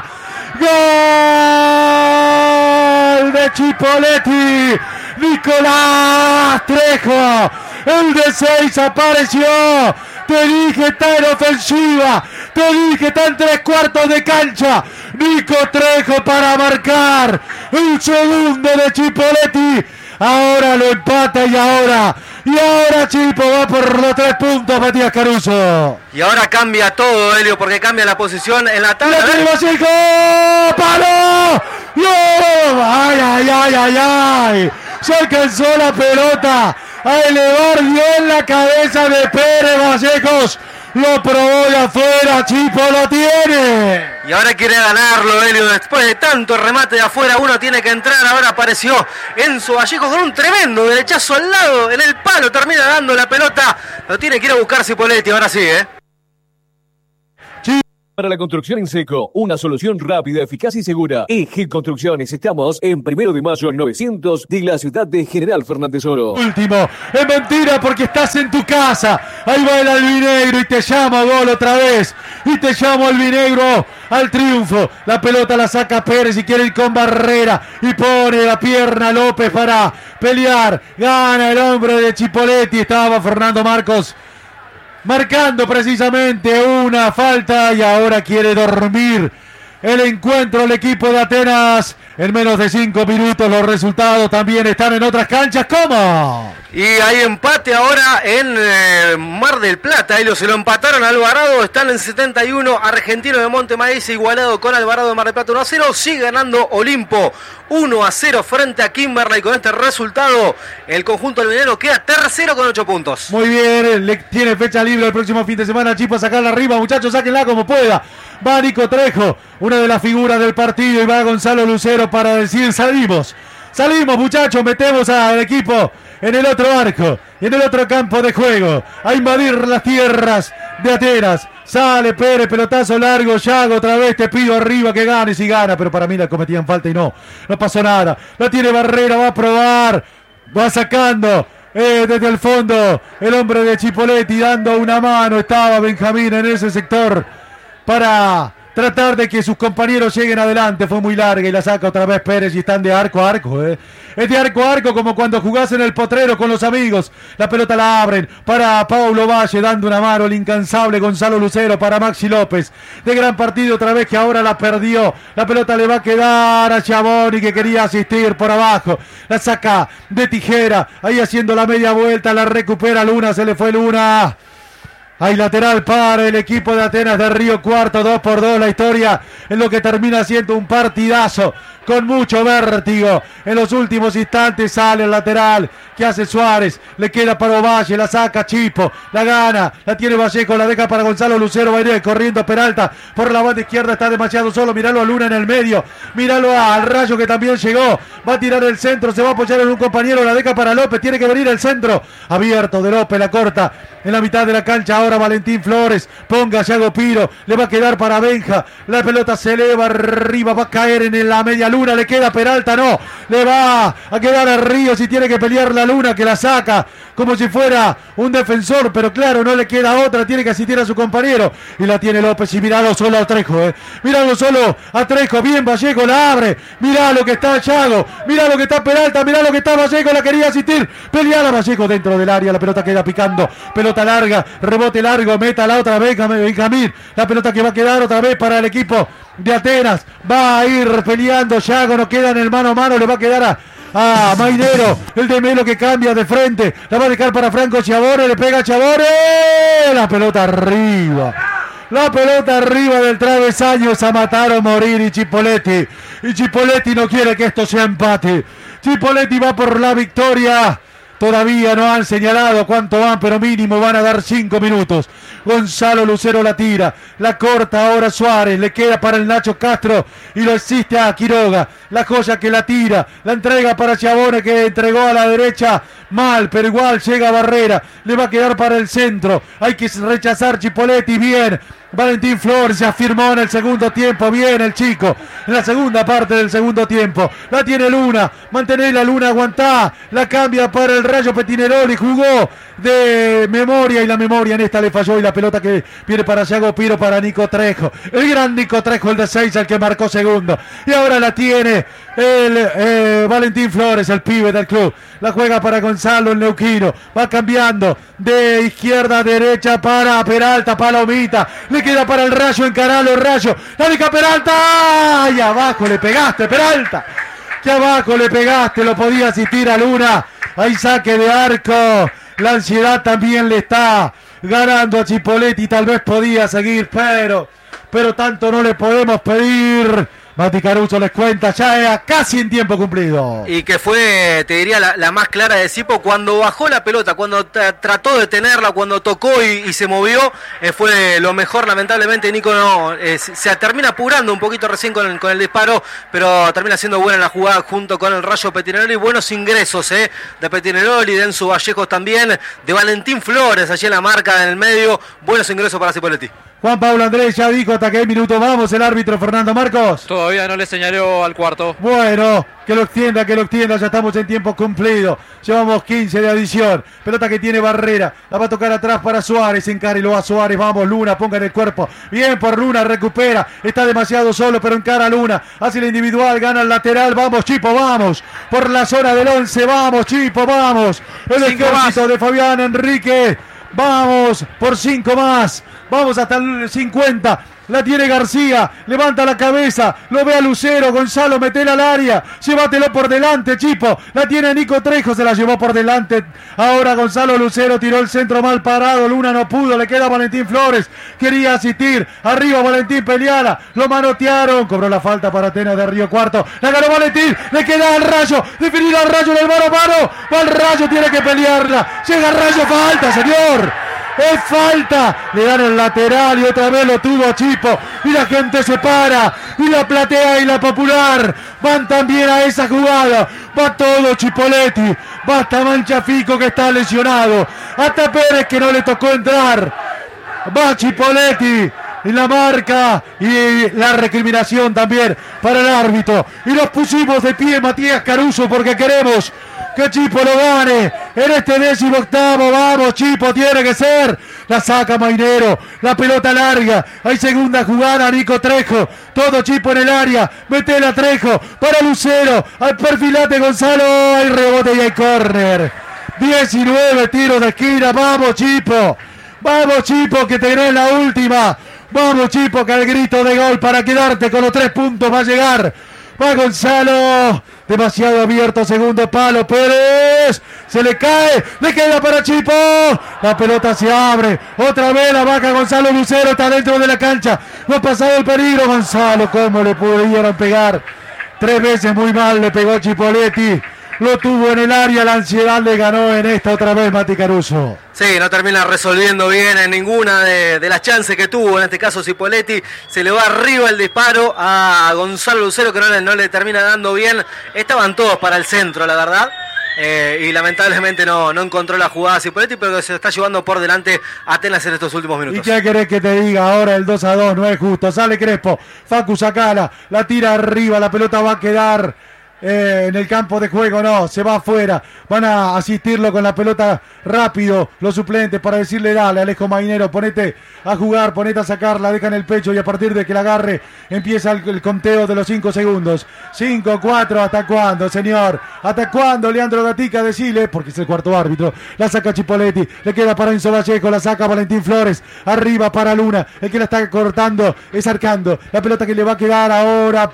Gol de Cipolletti. Nicolás Trejo. El de seis apareció. Te dije, está en ofensiva. Te dije, está en tres cuartos de cancha. Nico Trejo para marcar. El segundo de Cipolletti. Ahora lo empata y ahora. Y ahora Chipo va por los tres puntos, Matías Caruso. Y ahora cambia todo, Helio, porque cambia la posición en la tabla. ¡La tiene Vallejo! ¡Palo! ¡No! ¡Ay, ay, ay, ay, ay! Se alcanzó la pelota. a elevar bien la cabeza de Pérez Vallejos. Lo probó de afuera, Chipo lo tiene. Y ahora quiere ganarlo, Helio. Después de tanto remate de afuera, uno tiene que entrar. Ahora apareció Enzo Vallejos con un tremendo derechazo al lado, en el palo. Termina dando la pelota. Lo tiene que ir a buscar Cipoletti, ahora sí, ¿eh? Para la construcción en seco, una solución rápida, eficaz y segura. E G Construcciones, estamos en Primero de Mayo novecientos de la ciudad de General Fernández Oro. Último, es mentira porque estás en tu casa. Ahí va el albinegro y te llama a gol otra vez. Y te llama albinegro al triunfo. La pelota la saca Pérez y quiere ir con Barrera. Y pone la pierna López para pelear. Gana el hombre de Chipoletti. Estaba Fernando Marcos marcando precisamente una falta y ahora quiere dormir el encuentro el equipo de Atenas. En menos de cinco minutos los resultados también están en otras canchas. ¿Cómo? Y hay empate ahora en eh, Mar del Plata. Ellos se lo empataron a Alvarado. Están en setenta y uno. Argentino de Monte Maíz igualado con Alvarado de Mar del Plata uno a cero. Sigue ganando Olimpo uno a cero frente a Kimberley. Con este resultado el conjunto albinegro queda tercero con ocho puntos. Muy bien, le tiene fecha libre el próximo fin de semana. Chipo a sacarla arriba, muchachos, sáquenla como pueda. Va Nico Trejo, una de las figuras del partido, y va Gonzalo Lucero para decir salimos. Salimos, muchachos, metemos al equipo en el otro arco, en el otro campo de juego, a invadir las tierras de Atenas. Sale Pérez, pelotazo largo, Yago, otra vez te pido arriba que ganes y gana, pero para mí la cometían falta y no, no pasó nada. No tiene Barrera, va a probar, va sacando eh, desde el fondo el hombre de Chipoletti dando una mano. Estaba Benjamín en ese sector para tratar de que sus compañeros lleguen adelante. Fue muy larga y la saca otra vez Pérez y están de arco a arco. ¿eh? Es de arco a arco como cuando jugás en el potrero con los amigos. La pelota la abren para Paulo Valle dando una mano. El incansable Gonzalo Lucero para Maxi López. De gran partido otra vez que ahora la perdió. La pelota le va a quedar a Chaboni que quería asistir por abajo. La saca de tijera. Ahí haciendo la media vuelta. La recupera Luna. Se le fue Luna. Hay lateral para el equipo de Atenas de Río Cuarto, dos por dos la historia, en lo que termina siendo un partidazo con mucho vértigo. En los últimos instantes sale el lateral que hace Suárez, le queda para Ovalle, la saca Chipo, la gana, la tiene Vallejo, la deja para Gonzalo Lucero, va a ir corriendo Peralta por la banda izquierda, está demasiado solo, miralo a Luna en el medio, míralo al Rayo que también llegó, va a tirar el centro, se va a apoyar en un compañero, la deja para López, tiene que venir el centro, abierto de López, la corta en la mitad de la cancha, ahora Valentín Flores, ponga a Yago Piro, le va a quedar para Benja, la pelota se eleva arriba, va a caer en la media luna, le queda Peralta, no, le va a quedar a Ríos y tiene que pelear la Luna que la saca como si fuera un defensor, pero claro, no le queda otra, tiene que asistir a su compañero y la tiene López y miralo solo a Trejo, eh. miralo solo a Trejo, bien Vallejo, la abre, mirá lo que está Yago, mirá lo que está Peralta, mirá lo que está Vallejo, la quería asistir, pelear a Vallejo dentro del área, la pelota queda picando, pelota larga, rebote largo, meta la otra vez Benjamín, la pelota que va a quedar otra vez para el equipo de Atenas, va a ir peleando Yago, no queda en el mano a mano, le va a quedar a Ah, Mainero, el de Melo que cambia de frente, la va a dejar para Franco Chabore, le pega a Chabore, la pelota arriba, la pelota arriba del travesaño, es a matar o morir y Chipoletti, y Chipoletti no quiere que esto sea empate, Chipoletti va por la victoria. Todavía no han señalado cuánto van, pero mínimo van a dar cinco minutos. Gonzalo Lucero la tira, la corta ahora Suárez, le queda para el Nacho Castro y lo asiste a Quiroga. La joya que la tira, la entrega para Chabone que entregó a la derecha mal, pero igual llega Barrera, le va a quedar para el centro. Hay que rechazar Chipoletti, bien. Valentín Flores se afirmó en el segundo tiempo, bien el chico, en la segunda parte del segundo tiempo, la tiene Luna, mantener la Luna, aguantá, la cambia para el Rayo Petineroli, jugó de memoria y la memoria en esta le falló y la pelota que viene para Yago Piro, para Nico Trejo, el gran Nico Trejo, el de seis, el que marcó segundo, y ahora la tiene el eh, Valentín Flores, el pibe del club, la juega para Gonzalo el neuquino, va cambiando de izquierda a derecha para Peralta, Palomita, le queda para el Rayo, encaralo Rayo, la deja Peralta, y abajo le pegaste Peralta, que abajo le pegaste, lo podía asistir a Luna, hay saque de arco, la ansiedad también le está ganando a Chipoletti, tal vez podía seguir, pero, pero tanto no le podemos pedir Mati Caruso les cuenta, ya casi en tiempo cumplido. Y que fue, te diría, la, la más clara de Sipo cuando bajó la pelota, cuando t- trató de tenerla, cuando tocó y, y se movió, eh, fue lo mejor. Lamentablemente Nico no, eh, se, se termina apurando un poquito recién con el, con el disparo, pero termina siendo buena la jugada junto con el Rayo Petinaroli. Buenos ingresos eh, de Petinaroli, de Enzo Vallejos también, de Valentín Flores allí en la marca en el medio. Buenos ingresos para Cipolletti. Juan Pablo Andrés ya dijo hasta qué minuto vamos el árbitro Fernando Marcos. Todavía no le señaló al cuarto. Bueno, que lo extienda, que lo extienda, ya estamos en tiempo cumplido. Llevamos quince de adición. Pelota que tiene Barrera, la va a tocar atrás para Suárez, encara y lo va Suárez. Vamos, Luna, ponga en el cuerpo. Bien por Luna, recupera. Está demasiado solo, pero encara a Luna. Hace la individual, gana el lateral. Vamos, Chipo, vamos. Por la zona del once, vamos, Chipo, vamos. El Cinco ejército más. de Fabián Enrique. Vamos por cinco más. Vamos hasta el cincuenta. La tiene García, levanta la cabeza, lo ve a Lucero, Gonzalo, metela al área, llévatelo por delante, Chipo, la tiene Nico Trejo, se la llevó por delante, ahora Gonzalo Lucero tiró el centro mal parado, Luna no pudo, le queda Valentín Flores, quería asistir, arriba Valentín Peliala, lo manotearon, cobró la falta para Atenas de Río Cuarto, la ganó Valentín, le queda al Rayo, definir al Rayo en el mano a mano, va al Rayo, tiene que pelearla, llega al Rayo, falta, señor. Es falta, le dan el lateral y otra vez lo tuvo Chipo y la gente se para y la Platea y la Popular van también a esa jugada, va todo Chipolletti, va hasta Manchafico que está lesionado, hasta Pérez que no le tocó entrar, va Chipolletti y la marca y la recriminación también para el árbitro y nos pusimos de pie Matías Caruso porque queremos que Chipo lo gane en este décimo octavo. Vamos, Chipo, tiene que ser. La saca Mainero, la pelota larga. Hay segunda jugada, Nico Trejo. Todo Chipo en el área. Metela Trejo para Lucero. Al perfilate Gonzalo. Hay rebote y hay córner. diecinueve tiros de esquina. Vamos, Chipo. Vamos, Chipo, que te gané la última. Vamos, Chipo, que al grito de gol para quedarte con los tres puntos va a llegar. Va Gonzalo, demasiado abierto, segundo palo, Pérez, se le cae, le queda para Chipo, la pelota se abre, otra vez la vaca Gonzalo Lucero, está dentro de la cancha, no ha pasado el peligro, Gonzalo, cómo le pudieron pegar, tres veces muy mal le pegó Chipolletti, lo tuvo en el área, la ansiedad le ganó en esta otra vez Mati Caruso. Sí, no termina resolviendo bien en ninguna de, de las chances que tuvo, en este caso Cipolletti, se le va arriba el disparo a Gonzalo Lucero que no le, no le termina dando bien, estaban todos para el centro la verdad, eh, y lamentablemente no, no encontró la jugada Cipolletti, pero que se está llevando por delante Atenas en estos últimos minutos. ¿Y qué querés que te diga? Ahora el dos a dos no es justo, sale Crespo, Facu Sacala, la tira arriba, la pelota va a quedar Eh, en el campo de juego, no, se va afuera, van a asistirlo con la pelota rápido, los suplentes para decirle dale Alejo Mainero, ponete a jugar, ponete a sacarla, deja en el pecho y a partir de que la agarre empieza el, el conteo de los cinco segundos, cinco, cuatro, ¿hasta cuándo, señor? ¿Hasta cuándo, Leandro Gatica? Decile, porque es el cuarto árbitro, la saca Chipolletti, le queda para Enzo Vallejo, la saca Valentín Flores, arriba para Luna, el que la está cortando es Arcando, la pelota que le va a quedar ahora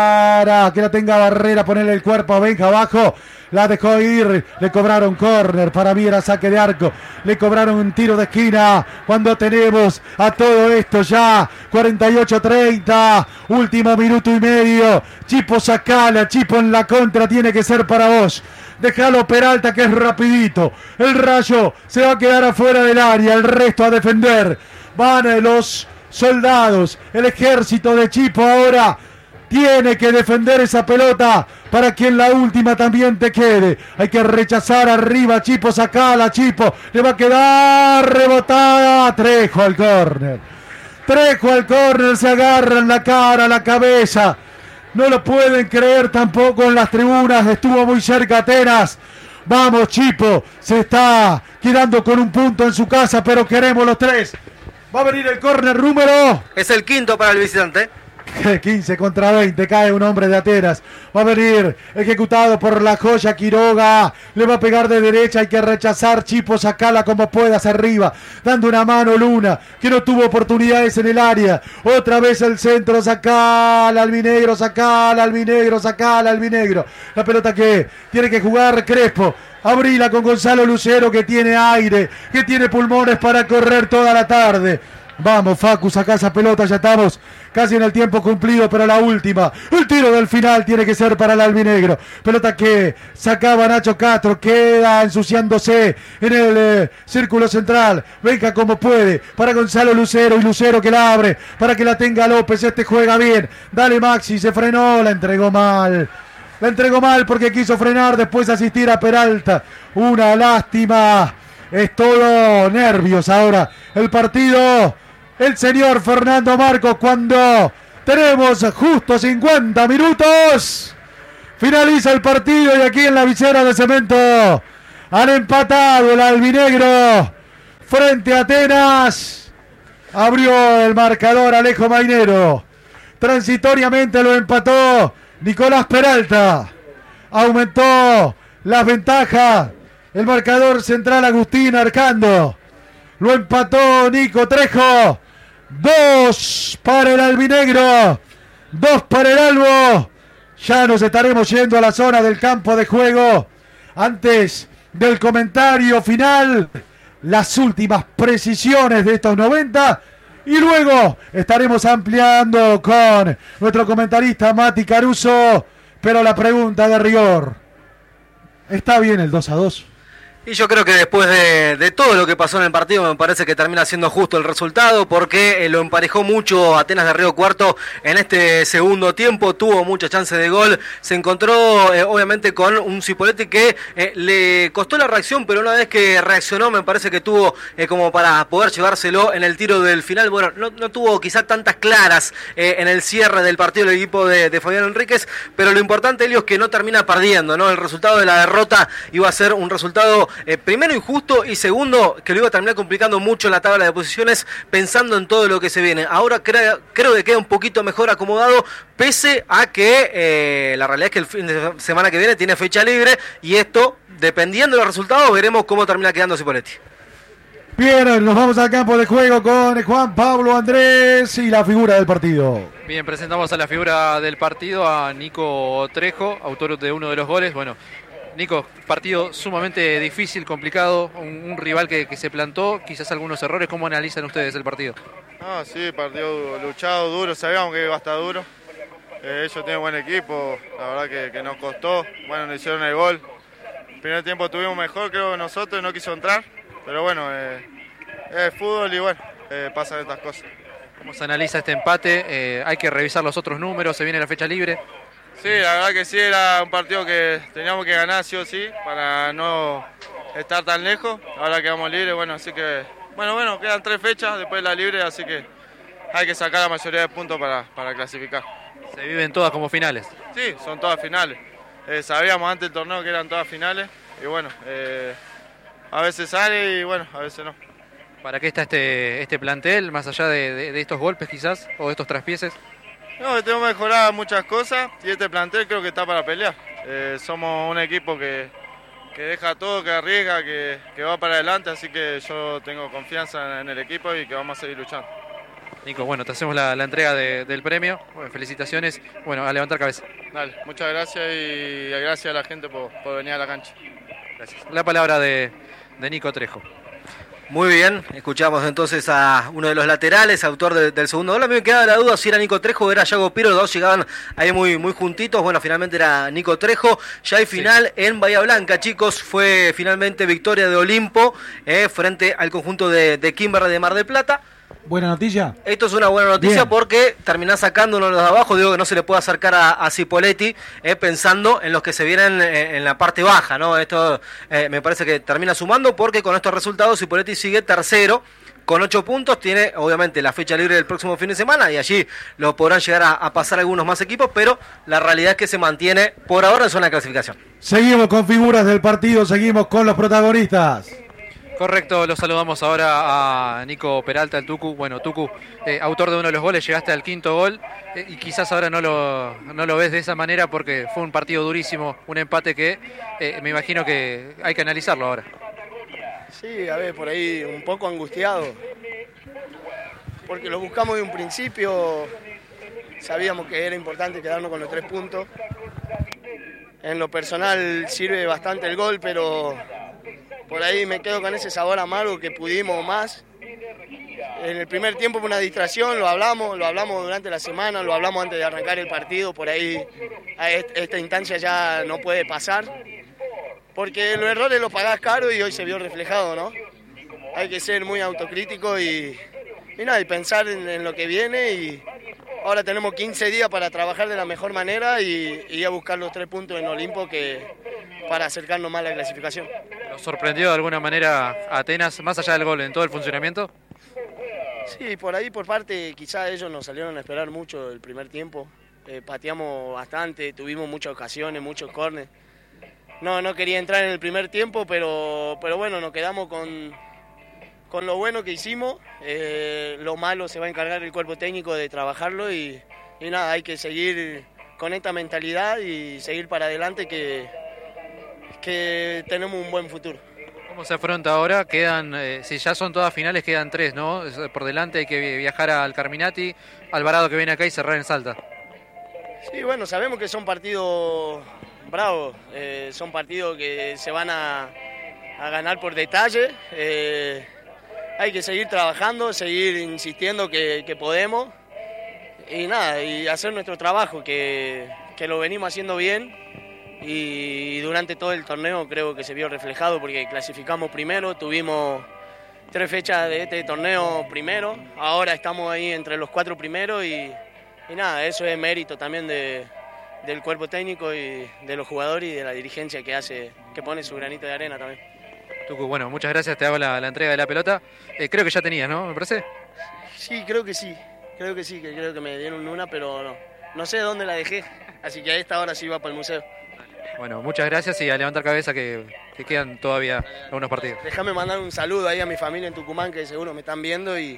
para que la tenga Barrera, ponerle el cuerpo a Benja abajo, la dejó ir, le cobraron córner, para mí era saque de arco, le cobraron un tiro de esquina, cuando tenemos a todo esto ya, cuarenta y ocho treinta, último minuto y medio, Chipo Sacala, Chipo en la contra, tiene que ser para vos, dejalo Peralta que es rapidito, el Rayo se va a quedar afuera del área, el resto a defender, van los soldados, el ejército de Chipo ahora, tiene que defender esa pelota para que en la última también te quede. Hay que rechazar arriba, Chipo, sacala, Chipo. Le va a quedar rebotada. Trejo al córner. Trejo al córner, se agarra en la cara, la cabeza. No lo pueden creer tampoco en las tribunas. Estuvo muy cerca Atenas. Vamos, Chipo. Se está quedando con un punto en su casa, pero queremos los tres. Va a venir el córner número. Es el quinto para el visitante. quince contra veinte, cae un hombre de Atenas, va a venir ejecutado por la joya Quiroga, le va a pegar de derecha, hay que rechazar, Chipo Sacala como puedas arriba, dando una mano Luna, que no tuvo oportunidades en el área, otra vez el centro, Sacala, Albinegro, Sacala, Albinegro, Sacala, Albinegro, la pelota que tiene que jugar Crespo, abrila con Gonzalo Lucero que tiene aire, que tiene pulmones para correr toda la tarde. Vamos, Facu, saca esa pelota, ya estamos casi en el tiempo cumplido, pero la última, el tiro del final tiene que ser para el albinegro. Pelota que sacaba Nacho Castro, queda ensuciándose en el eh, círculo central. Venga como puede, para Gonzalo Lucero, y Lucero que la abre, para que la tenga López, este juega bien. Dale Maxi, se frenó, la entregó mal. La entregó mal porque quiso frenar, después asistir a Peralta. Una lástima. Es todo nervios ahora el partido. El señor Fernando Marcos cuando tenemos justo cincuenta minutos. Finaliza el partido y aquí en la visera de cemento han empatado el albinegro frente a Atenas. Abrió el marcador Alejo Mainero. Transitoriamente lo empató Nicolás Peralta. Aumentó las ventajas el marcador central Agustín Arcando. Lo empató Nico Trejo. Dos para el albinegro. Dos para el albo. Ya nos estaremos yendo a la zona del campo de juego. Antes del comentario final, las últimas precisiones de estos noventa. Y luego estaremos ampliando con nuestro comentarista Mati Caruso. Pero la pregunta de rigor: ¿está bien el dos a dos? Y yo creo que después de, de todo lo que pasó en el partido, me parece que termina siendo justo el resultado, porque eh, lo emparejó mucho Atenas de Río Cuarto en este segundo tiempo, tuvo muchas chances de gol, se encontró eh, obviamente con un Cipolletti que eh, le costó la reacción, pero una vez que reaccionó me parece que tuvo eh, como para poder llevárselo en el tiro del final. Bueno, no, no tuvo quizá tantas claras eh, en el cierre del partido el equipo de, de Fabián Enríquez, pero lo importante, Elio, es que no termina perdiendo, ¿no? El resultado de la derrota iba a ser un resultado Eh, primero injusto, y segundo que lo iba a terminar complicando mucho la tabla de posiciones, pensando en todo lo que se viene. Ahora creo, creo que queda un poquito mejor acomodado, pese a que eh, la realidad es que el fin de semana que viene tiene fecha libre, y esto, dependiendo de los resultados, veremos cómo termina quedando Cipolletti. Bien, nos vamos al campo de juego con Juan Pablo Andrés y la figura del partido. Bien, presentamos a la figura del partido, a Nico Trejo, autor de uno de los goles. Bueno, Nico, partido sumamente difícil, complicado, un, un rival que, que se plantó, quizás algunos errores. ¿Cómo analizan ustedes el partido? No, sí, partido luchado, duro, sabíamos que iba a estar duro. Eh, ellos tienen buen equipo, la verdad que, que nos costó. Bueno, nos hicieron el gol. El primer tiempo tuvimos mejor, creo que nosotros, no quiso entrar. Pero bueno, eh, es fútbol y bueno, eh, pasan estas cosas. ¿Cómo se analiza este empate? Eh, ¿Hay que revisar los otros números? ¿Se viene la fecha libre? Sí, la verdad que sí, era un partido que teníamos que ganar sí o sí para no estar tan lejos. Ahora quedamos libres, bueno, así que, bueno, bueno, quedan tres fechas después de la libre, así que hay que sacar la mayoría de puntos para, para clasificar. ¿Se viven todas como finales? Sí, son todas finales. Eh, sabíamos antes del torneo que eran todas finales y bueno, eh, a veces sale y bueno, a veces no. ¿Para qué está este, este plantel, más allá de, de, de estos golpes quizás, o de estos traspieces? No, tenemos que mejorar muchas cosas y este plantel creo que está para pelear. Eh, somos un equipo que, que deja todo, que arriesga, que, que va para adelante, así que yo tengo confianza en el equipo y que vamos a seguir luchando. Nico, bueno, te hacemos la, la entrega de, del premio. Bueno, felicitaciones. Bueno, a levantar cabeza. Dale, muchas gracias y gracias a la gente por, por venir a la cancha. Gracias. La palabra de, de Nico Trejo. Muy bien, escuchamos entonces a uno de los laterales, autor de, del segundo gol. A mí me quedaba la duda si era Nico Trejo o era Yago Piro, los dos llegaban ahí muy, muy juntitos. Bueno, finalmente era Nico Trejo. Ya hay final sí. En Bahía Blanca, chicos, fue finalmente victoria de Olimpo eh, frente al conjunto de, de Kimberley de Mar del Plata. ¿Buena noticia? Esto es una buena noticia. Bien. Porque terminás sacando uno de los de abajo. Digo que no se le puede acercar a, a Cipolletti eh, pensando en los que se vienen en, en la parte baja, ¿no? Esto eh, me parece que termina sumando, porque con estos resultados Cipolletti sigue tercero con ocho puntos. Tiene obviamente la fecha libre del próximo fin de semana y allí lo podrán llegar a, a pasar algunos más equipos, pero la realidad es que se mantiene por ahora en zona de clasificación. Seguimos con figuras del partido, seguimos con los protagonistas. Correcto, lo saludamos ahora a Nico Peralta, el Tucu. Bueno, Tucu, eh, autor de uno de los goles, llegaste al quinto gol eh, y quizás ahora no lo, no lo ves de esa manera porque fue un partido durísimo, un empate que eh, me imagino que hay que analizarlo ahora. Sí, a ver, por ahí un poco angustiado, porque lo buscamos de un principio, sabíamos que era importante quedarnos con los tres puntos. En lo personal sirve bastante el gol, pero por ahí me quedo con ese sabor amargo que pudimos más. En el primer tiempo fue una distracción, lo hablamos, lo hablamos durante la semana, lo hablamos antes de arrancar el partido, por ahí a esta instancia ya no puede pasar, porque los errores los pagás caro y hoy se vio reflejado, ¿no? Hay que ser muy autocrítico y, y nada, y pensar en, en lo que viene, y ahora tenemos quince días para trabajar de la mejor manera y, y ir a buscar los tres puntos en Olimpo que, para acercarnos más a la clasificación. ¿Lo sorprendió de alguna manera Atenas, más allá del gol, en todo el funcionamiento? Sí, por ahí por parte quizás ellos nos salieron a esperar mucho el primer tiempo. Eh, pateamos bastante, tuvimos muchas ocasiones, muchos córneres. No, no quería entrar en el primer tiempo, pero, pero bueno, nos quedamos con, con lo bueno que hicimos. Eh, lo malo se va a encargar el cuerpo técnico de trabajarlo y, y nada, hay que seguir con esta mentalidad y seguir para adelante que, que tenemos un buen futuro. ¿Cómo se afronta ahora? Quedan, eh, si ya son todas finales, quedan tres, ¿no? Por delante hay que viajar al Carminati, Alvarado que viene acá y cerrar en Salta. Sí, bueno, sabemos que son partidos bravos, eh, son partidos que se van a, a ganar por detalle. Eh, hay que seguir trabajando, seguir insistiendo que, que podemos y nada, y hacer nuestro trabajo, que, que lo venimos haciendo bien. Y durante todo el torneo creo que se vio reflejado porque clasificamos primero, tuvimos tres fechas de este torneo primero, ahora estamos ahí entre los cuatro primeros y, y nada, eso es mérito también de, del cuerpo técnico y de los jugadores y de la dirigencia que hace, que pone su granito de arena también. Tucu, bueno, muchas gracias, te hago la, la entrega de la pelota. Eh, creo que ya tenías, ¿no? ¿Me parece? Sí, creo que sí, creo que sí, que creo que me dieron una, pero no, no sé dónde la dejé, así que a esta hora sí va para el museo. Bueno, muchas gracias y a levantar cabeza que, que quedan todavía algunos partidos. Déjame mandar un saludo ahí a mi familia en Tucumán que seguro me están viendo y,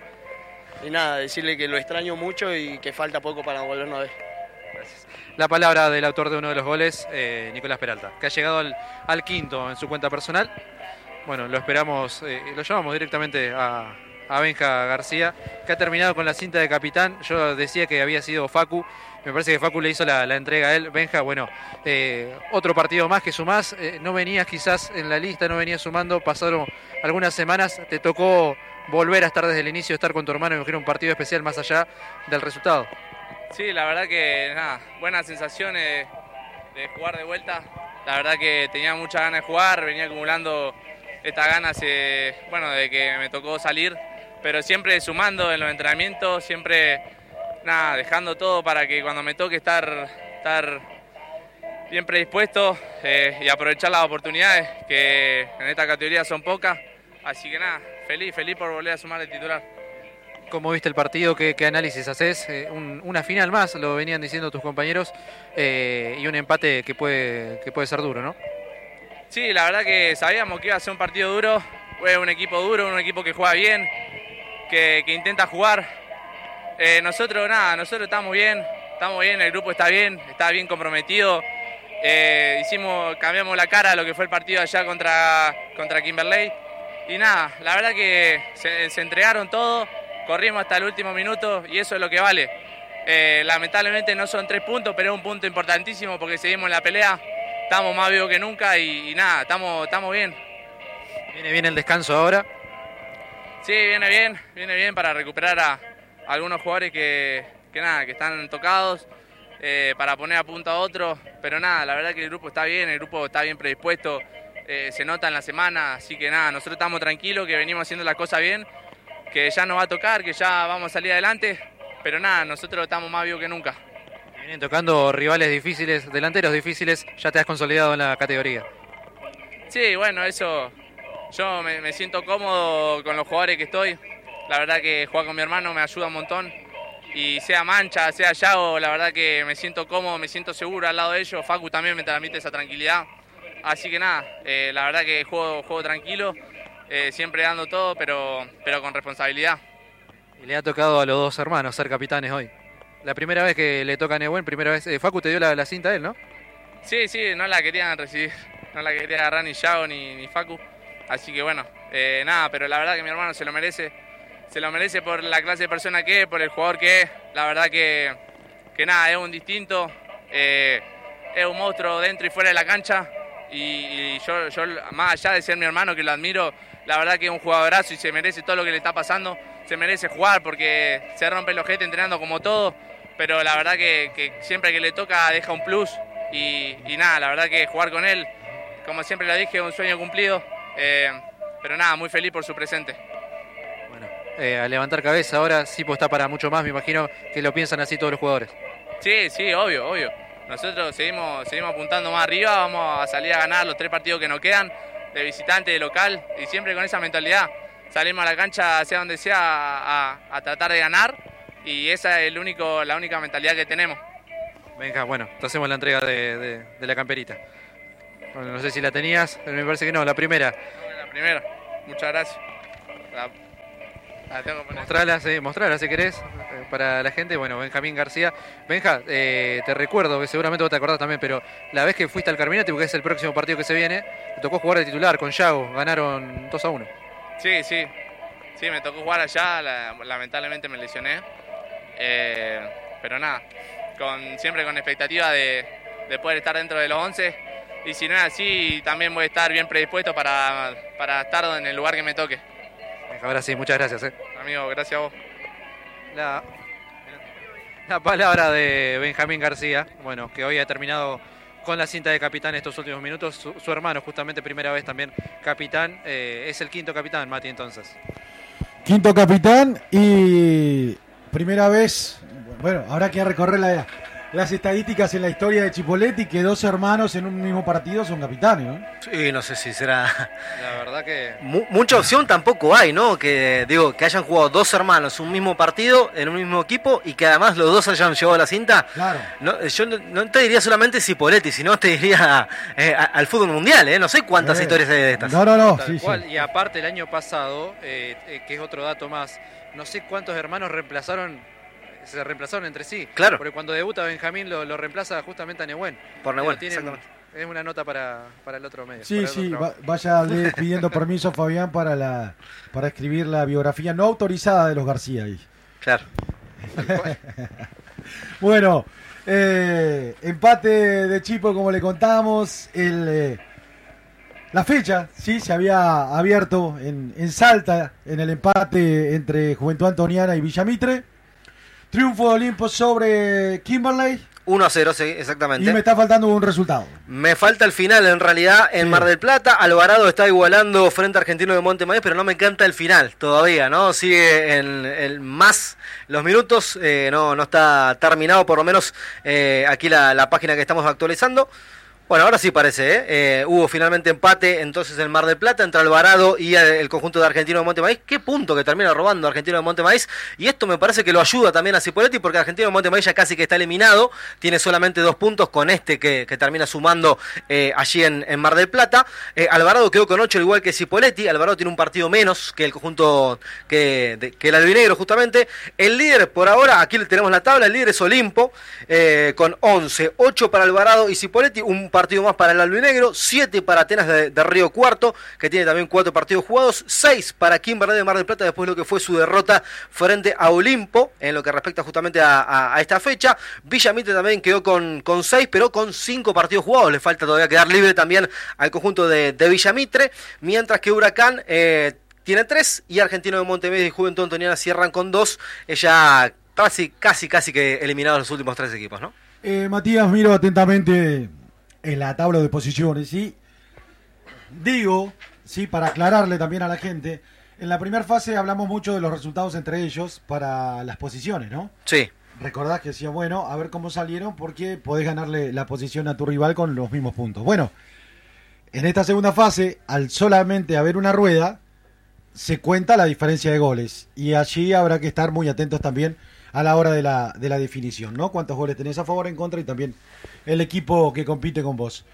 y nada, decirle que lo extraño mucho y que falta poco para volvernos a ver. Gracias. La palabra del autor de uno de los goles, eh, Nicolás Peralta, que ha llegado al, al quinto en su cuenta personal. Bueno, lo esperamos, eh, lo llamamos directamente a, a Benja García, que ha terminado con la cinta de capitán. Yo decía que había sido Facu. Me parece que Facu le hizo la, la entrega a él. Benja, bueno, eh, otro partido más que sumás. Eh, no venías quizás en la lista, no venías sumando. Pasaron algunas semanas. Te tocó volver a estar desde el inicio, estar con tu hermano y me un partido especial más allá del resultado. Sí, la verdad que nada, buenas sensaciones de jugar de vuelta. La verdad que tenía muchas ganas de jugar, venía acumulando estas ganas, eh, bueno, de que me tocó salir, pero siempre sumando en los entrenamientos, siempre nada, dejando todo para que cuando me toque estar, estar bien predispuesto eh, y aprovechar las oportunidades que en esta categoría son pocas. Así que nada, feliz, feliz por volver a sumar el titular. ¿Cómo viste el partido? ¿Qué, qué análisis haces? Eh, un, una final más, lo venían diciendo tus compañeros, eh, y un empate que puede, que puede ser duro, ¿no? Sí, la verdad que sabíamos que iba a ser un partido duro. Fue un equipo duro, un equipo que juega bien, que, que intenta jugar. Eh, nosotros nada, nosotros estamos bien, estamos bien, el grupo está bien, está bien comprometido. Eh, hicimos, cambiamos la cara a lo que fue el partido allá contra, contra Kimberley. Y nada, la verdad que se, se entregaron todo, corrimos hasta el último minuto y eso es lo que vale. Eh, lamentablemente no son tres puntos, pero es un punto importantísimo porque seguimos en la pelea, estamos más vivos que nunca y, y nada, estamos, estamos bien. ¿Viene bien el descanso ahora? Sí, viene bien, viene bien para recuperar a algunos jugadores que, que nada, que están tocados, eh, para poner a punto a otros, pero nada, la verdad que el grupo está bien, el grupo está bien predispuesto, eh, se nota en la semana, así que nada, nosotros estamos tranquilos, que venimos haciendo las cosas bien, que ya nos va a tocar, que ya vamos a salir adelante, pero nada, nosotros estamos más vivos que nunca. Vienen tocando rivales difíciles, delanteros difíciles, ya te has consolidado en la categoría. Sí, bueno, eso, yo me, me siento cómodo con los jugadores que estoy. La verdad que jugar con mi hermano me ayuda un montón. Y sea Mancha, sea Yago, la verdad que me siento cómodo, me siento seguro al lado de ellos. Facu también me transmite esa tranquilidad. Así que nada, eh, la verdad que juego, juego tranquilo, eh, siempre dando todo, pero, pero con responsabilidad. Y le ha tocado a los dos hermanos ser capitanes hoy. La primera vez que le toca a Nehuen, primera vez... Eh, Facu te dio la, la cinta a él, ¿no? Sí, sí, no la querían recibir. No la quería agarrar ni Yago ni, ni Facu. Así que bueno, eh, nada, pero la verdad que mi hermano se lo merece. Se lo merece por la clase de persona que es, por el jugador que es. La verdad que, que nada, es un distinto. Eh, es un monstruo dentro y fuera de la cancha. Y, y yo, yo, más allá de ser mi hermano, que lo admiro, la verdad que es un jugadorazo y se merece todo lo que le está pasando, se merece jugar porque se rompe el ojete entrenando como todo, pero la verdad que, que siempre que le toca deja un plus y, y nada, la verdad que jugar con él, como siempre lo dije, es un sueño cumplido, eh, pero nada, muy feliz por su presente. Bueno, eh, a levantar cabeza ahora, Sipo está para mucho más, me imagino que lo piensan así todos los jugadores. Sí, sí, obvio, obvio. Nosotros seguimos, seguimos apuntando más arriba, vamos a salir a ganar los tres partidos que nos quedan, de visitante, de local, y siempre con esa mentalidad. Salimos a la cancha, sea donde sea, a, a tratar de ganar, y esa es el único, la única mentalidad que tenemos. Venga, bueno, te hacemos la entrega de, de, de la camperita. Bueno, no sé si la tenías, pero me parece que no, la primera. No, la primera, muchas gracias. La, la tengo que poner. Mostrala, sí, mostrala si querés, eh, para la gente. Bueno, Benjamín García. Benja, eh, te recuerdo, que seguramente vos te acordás también, pero la vez que fuiste al Carminati, porque es el próximo partido que se viene, te tocó jugar de titular con Yago, ganaron dos a uno. Sí, sí, sí, me tocó jugar allá, la, lamentablemente me lesioné, eh, pero nada, con, siempre con expectativa de, de poder estar dentro de los once, y si no es así, también voy a estar bien predispuesto para, para estar en el lugar que me toque. Ahora sí, muchas gracias. Eh. Amigo, gracias a vos. La, la palabra de Benjamín García, bueno, que hoy ha terminado con la cinta de capitán estos últimos minutos. Su, su hermano, justamente primera vez también capitán, eh, es el quinto capitán, Mati, entonces. Quinto capitán y primera vez, bueno, habrá que recorrer la, las estadísticas en la historia de Chipoleti, que dos hermanos en un mismo partido son capitanes, ¿no? Sí, no sé si será... La verdad que... M- mucha opción tampoco hay, ¿no? Que digo, que hayan jugado dos hermanos un mismo partido en un mismo equipo y que además los dos hayan llevado la cinta. Claro. No, yo no, no te diría solamente Cipoletti, sino te diría eh, a, al fútbol mundial, ¿eh? No sé cuántas Eh, historias hay de estas. No, no, no. Tal Sí, cual. sí. Y aparte el año pasado, eh, eh, que es otro dato más, no sé cuántos hermanos reemplazaron, se reemplazaron entre sí. Claro. Porque cuando debuta Benjamín lo, lo reemplaza justamente a Nehuen. Por Nehuen, Tienen- exactamente. Es una nota para, para el otro medio. Sí, para el otro sí, trabajo. va- vaya le- pidiendo permiso Fabián para la para escribir la biografía no autorizada de los García ahí. Claro. Bueno, eh, empate de Chipo como le contamos, el, eh, la fecha, sí, se había abierto en, en Salta en el empate entre Juventud Antoniana y Villamitre. Triunfo de Olimpo sobre Kimberley uno a cero, sí, exactamente. y me está faltando un resultado. Me falta el final, en realidad, en Sí. Mar del Plata. Alvarado está igualando frente a Argentino de Montemaíz, pero no me encanta el final todavía, ¿no? Sigue en, en más los minutos, eh, no, no está terminado, por lo menos eh, aquí la, la página que estamos actualizando. Bueno, ahora sí parece, ¿eh? Eh, hubo finalmente empate entonces en Mar del Plata entre Alvarado y el, el conjunto de Argentino de Montemaíz. Qué punto que termina robando Argentino de Montemaíz. Y esto me parece que lo ayuda también a Cipoletti, porque Argentino de Montemaíz ya casi que está eliminado. Tiene solamente dos puntos con este que, que termina sumando eh, allí en, en Mar del Plata. Eh, Alvarado quedó con ocho, al igual que Cipoletti. Alvarado tiene un partido menos que el conjunto que, de, que el albinegro, justamente. El líder por ahora, aquí le tenemos la tabla, el líder es Olimpo, eh, con once, ocho para Alvarado y Cipoletti, un partido más para el albinegro, siete para Atenas de, de Río Cuarto, que tiene también cuatro partidos jugados, seis para Kimberley de Mar del Plata, después de lo que fue su derrota frente a Olimpo, en lo que respecta justamente a, a, a esta fecha. Villamitre también quedó con, con seis, pero con cinco partidos jugados, le falta todavía quedar libre también al conjunto de, de Villamitre, mientras que Huracán eh, tiene tres, y Argentino de Montevideo y Juventud Antoniana cierran con dos, eh, ya casi, casi, casi que eliminados los últimos tres equipos, ¿no? Eh, Matías, miro atentamente en la tabla de posiciones y digo, sí, para aclararle también a la gente, en la primera fase hablamos mucho de los resultados entre ellos para las posiciones, ¿no? Sí. Recordás que decía, bueno, a ver cómo salieron porque podés ganarle la posición a tu rival con los mismos puntos. Bueno, en esta segunda fase, al solamente haber una rueda, se cuenta la diferencia de goles y allí habrá que estar muy atentos también a la hora de la, de la definición, ¿no? Cuántos goles tenés a favor, en contra y también el equipo que compite con vos.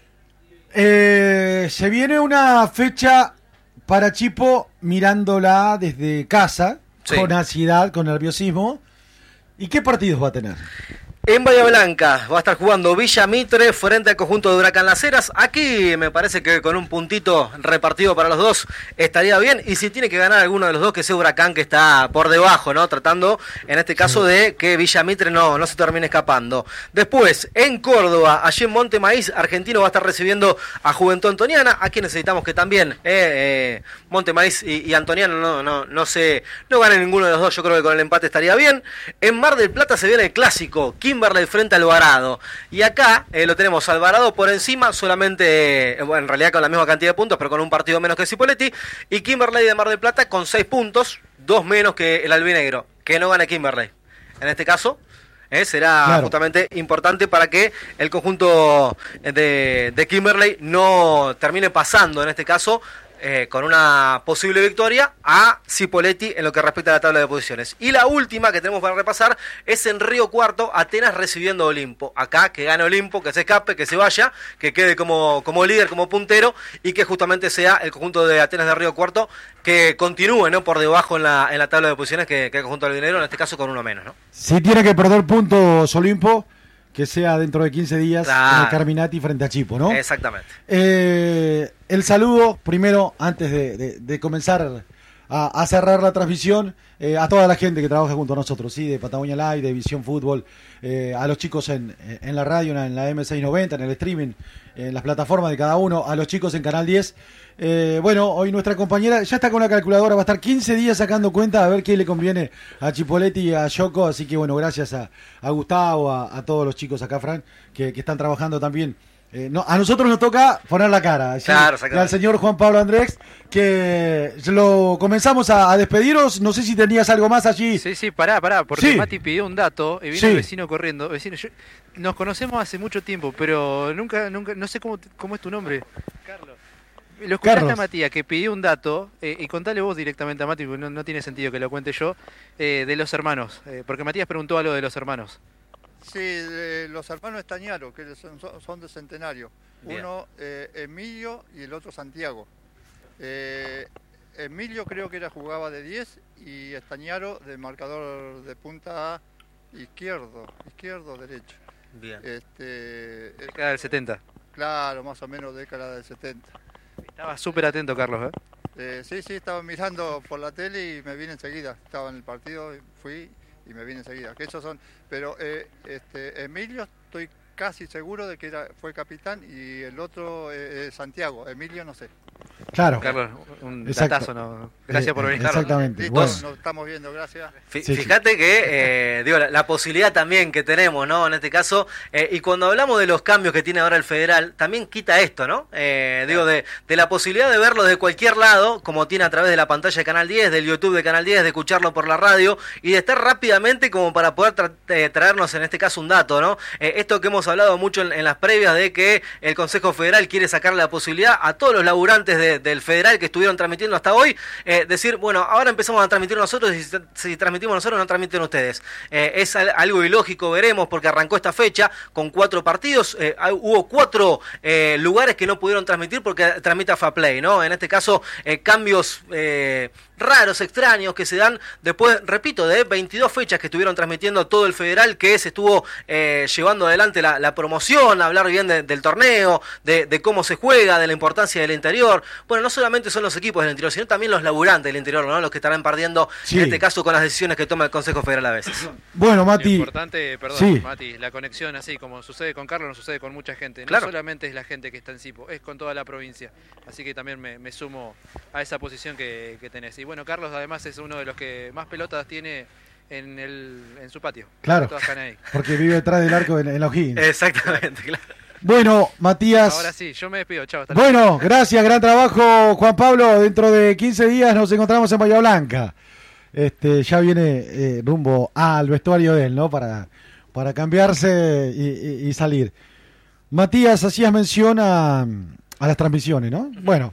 Eh, se viene una fecha para Chipo mirándola desde casa, Sí. con ansiedad, con nerviosismo. ¿Y qué partidos va a tener? En Bahía Blanca va a estar jugando Villa Mitre frente al conjunto de Huracán Las Heras. Aquí me parece que con un puntito repartido para los dos estaría bien. Y si tiene que ganar alguno de los dos, que sea Huracán, que está por debajo, ¿no? Tratando, en este caso, de que Villa Mitre no, no se termine escapando. Después, en Córdoba, allí en Monte Maíz, Argentino va a estar recibiendo a Juventud Antoniana. Aquí necesitamos que también eh, eh, Monte Maíz y, y Antoniana no, no, no, se, no ganen ninguno de los dos. Yo creo que con el empate estaría bien. En Mar del Plata se viene el clásico. Kimberley frente a Alvarado. Y acá eh, lo tenemos Alvarado por encima, solamente, eh, bueno, en realidad con la misma cantidad de puntos, pero con un partido menos que Cipolletti. Y Kimberley de Mar del Plata con seis puntos, dos menos que el albinegro. Que no gane Kimberley. En este caso, eh, será claro. justamente importante para que el conjunto de, de Kimberley no termine pasando, en este caso, Eh, con una posible victoria a Cipolletti en lo que respecta a la tabla de posiciones. Y la última que tenemos para repasar es en Río Cuarto, Atenas recibiendo a Olimpo. Acá que gane Olimpo, que se escape, que se vaya, que quede como, como líder, como puntero, y que justamente sea el conjunto de Atenas de Río Cuarto que continúe, ¿no?, por debajo en la, en la tabla de posiciones que, que el conjunto del dinero, en este caso con uno menos, ¿no? Si tiene que perder puntos Olimpo, que sea dentro de quince días claro. en el Carminati frente a Chipo, ¿no? Exactamente. Eh, el saludo, primero, antes de, de, de comenzar a, a cerrar la transmisión, eh, a toda la gente que trabaja junto a nosotros, ¿sí? De Patagonia Live, de Visión Fútbol, eh, a los chicos en, en la radio, en la M seiscientos noventa, en el streaming, en las plataformas de cada uno, a los chicos en Canal diez. Eh, bueno, hoy nuestra compañera ya está con la calculadora, va a estar quince días sacando cuenta a ver qué le conviene a Cipolletti y a Yoko, así que bueno, gracias a, a Gustavo, a, a todos los chicos acá, Fran, que, que están trabajando también. Eh, no, a nosotros nos toca poner la cara, ¿sí? Claro, al señor Juan Pablo Andrés, que lo comenzamos a, a despediros. No sé si tenías algo más allí. Sí, sí, pará, pará, porque sí. Mati pidió un dato y vino sí. el vecino corriendo. Vecino, yo, nos conocemos hace mucho tiempo, pero nunca, nunca, no sé cómo, cómo es tu nombre. Carlos. Lo escuchaste Carlos. A Matías, que pidió un dato, eh, y contale vos directamente a Mati, porque no, no tiene sentido que lo cuente yo, eh, de los hermanos, eh, porque Matías preguntó algo de los hermanos. Sí, de los hermanos Estañaro, que son, son de Centenario. Bien. Uno eh, Emilio y el otro Santiago. Eh, Emilio creo que era jugaba de diez y Estañaro de marcador de punta izquierdo, izquierdo, derecho. Bien. Este, década del setenta. Claro, más o menos década del setenta. Estaba súper atento, Carlos, ¿eh? ¿eh? Sí, sí, estaba mirando por la tele y me vine enseguida. Estaba en el partido, fui y me vine enseguida. Que esos son, pero eh, este, Emilio estoy casi seguro de que era, fue capitán y el otro eh, Santiago. Emilio no sé. Claro. Carlos, un datazo, ¿no? Gracias eh, por venir, Carlos. Exactamente. Listo, bueno. Nos estamos viendo, gracias. F sí, fíjate sí. que, eh, digo, la, la posibilidad también que tenemos, ¿no? En este caso, eh, y cuando hablamos de los cambios que tiene ahora el federal, también quita esto, ¿no? Eh, digo, de, de la posibilidad de verlo de cualquier lado, como tiene a través de la pantalla de Canal diez, del YouTube de Canal diez, de escucharlo por la radio, y de estar rápidamente como para poder tra eh, traernos, en este caso, un dato, ¿no? Eh, esto que hemos hablado mucho en, en las previas de que el Consejo Federal quiere sacarle la posibilidad a todos los laburantes de, del federal que estuvieron transmitiendo hasta hoy, eh, decir, bueno, ahora empezamos a transmitir nosotros y si, si transmitimos nosotros no transmiten ustedes. Eh, es al, algo ilógico, veremos, porque arrancó esta fecha con cuatro partidos, eh, hubo cuatro eh, lugares que no pudieron transmitir porque transmite Faplay, ¿no? En este caso, eh, cambios eh, raros, extraños que se dan después, repito, de veintidós fechas que estuvieron transmitiendo todo el federal, que se estuvo eh, llevando adelante la, la promoción, hablar bien de, del torneo, de, de cómo se juega, de la importancia del interior. Bueno, no solamente son los equipos del interior, sino también los laburantes del interior, ¿no? Los que estarán perdiendo, sí. en este caso, con las decisiones que toma el Consejo Federal a veces. Bueno, Mati. Lo importante, perdón, sí. Mati, la conexión, así como sucede con Carlos, no sucede con mucha gente. No claro. solamente es la gente que está en Cipo, es con toda la provincia. Así que también me, me sumo a esa posición que, que tenés. Y bueno, Carlos además es uno de los que más pelotas tiene en, el, en su patio. Claro, porque vive detrás del arco en, en la O'Higgins. Exactamente, claro. Bueno, Matías. Ahora sí, yo me despido, chao. Bueno, luego. Gracias, gran trabajo, Juan Pablo. Dentro de quince días nos encontramos en Bahía Blanca. Este, ya viene eh, rumbo al vestuario de él, ¿no? Para, para cambiarse y, y, y salir. Matías, hacías mención a, a las transmisiones, ¿no? Bueno,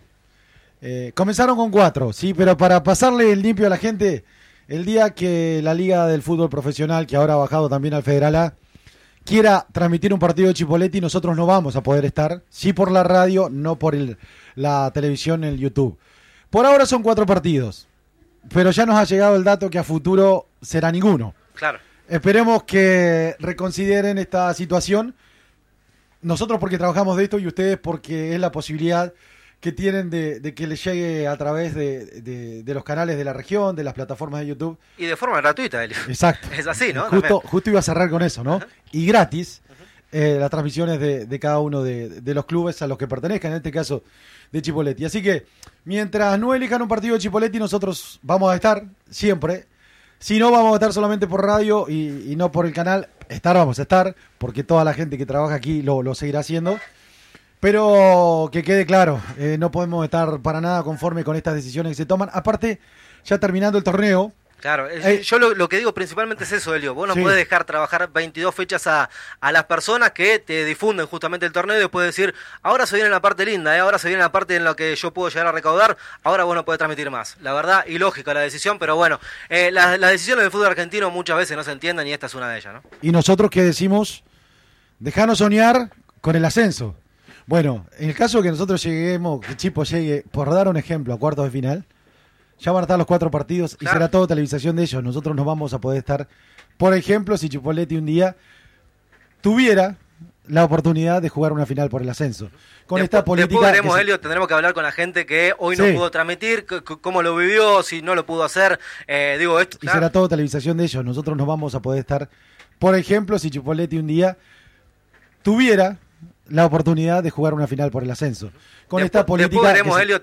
eh, comenzaron con cuatro, sí, pero para pasarle el limpio a la gente, el día que la Liga del Fútbol Profesional, que ahora ha bajado también al Federal A, quiera transmitir un partido de Cipolletti, nosotros no vamos a poder estar, sí por la radio, no por el, la televisión, el YouTube. Por ahora son cuatro partidos, pero ya nos ha llegado el dato que a futuro será ninguno. Claro. Esperemos que reconsideren esta situación. Nosotros porque trabajamos de esto y ustedes porque es la posibilidad que tienen de, de que les llegue a través de, de, de los canales de la región, de las plataformas de YouTube. Y de forma gratuita, Elio. Exacto. Es así, ¿no? Justo, justo iba a cerrar con eso, ¿no? Uh-huh. Y gratis eh, las transmisiones de, de cada uno de, de los clubes a los que pertenezcan, en este caso de Chipoleti. Así que mientras no elijan un partido de Chipoleti, nosotros vamos a estar siempre. Si no, vamos a estar solamente por radio y, y no por el canal. Estar vamos a estar, porque toda la gente que trabaja aquí lo, lo seguirá haciendo. Pero que quede claro, eh, no podemos estar para nada conforme con estas decisiones que se toman. Aparte, ya terminando el torneo... Claro, eh, yo lo, lo que digo principalmente es eso, Elio. Vos no sí. podés dejar trabajar veintidós fechas a, a las personas que te difunden justamente el torneo y después decir, ahora se viene la parte linda, ¿eh? ahora se viene la parte en la que yo puedo llegar a recaudar, ahora vos no podés transmitir más. La verdad, ilógica la decisión, pero bueno, eh, las, las decisiones del fútbol argentino muchas veces no se entienden y esta es una de ellas, ¿no? Y nosotros que decimos, dejanos soñar con el ascenso. Bueno, en el caso que nosotros lleguemos, que Chipo llegue, por dar un ejemplo, a cuartos de final, ya van a estar los cuatro partidos claro. y será todo televisación de ellos. Nosotros no vamos a poder estar, por ejemplo, si Chipoleti un día tuviera la oportunidad de jugar una final por el ascenso. Con después, esta política... Después veremos, se... Elio, tendremos que hablar con la gente que hoy no sí. pudo transmitir, c- cómo lo vivió, si no lo pudo hacer. Eh, digo esto, y claro. será todo televisación de ellos. Nosotros no vamos a poder estar, por ejemplo, si Chipoleti un día tuviera la oportunidad de jugar una final por el ascenso. Con después, esta política... Después veremos, se... Elio,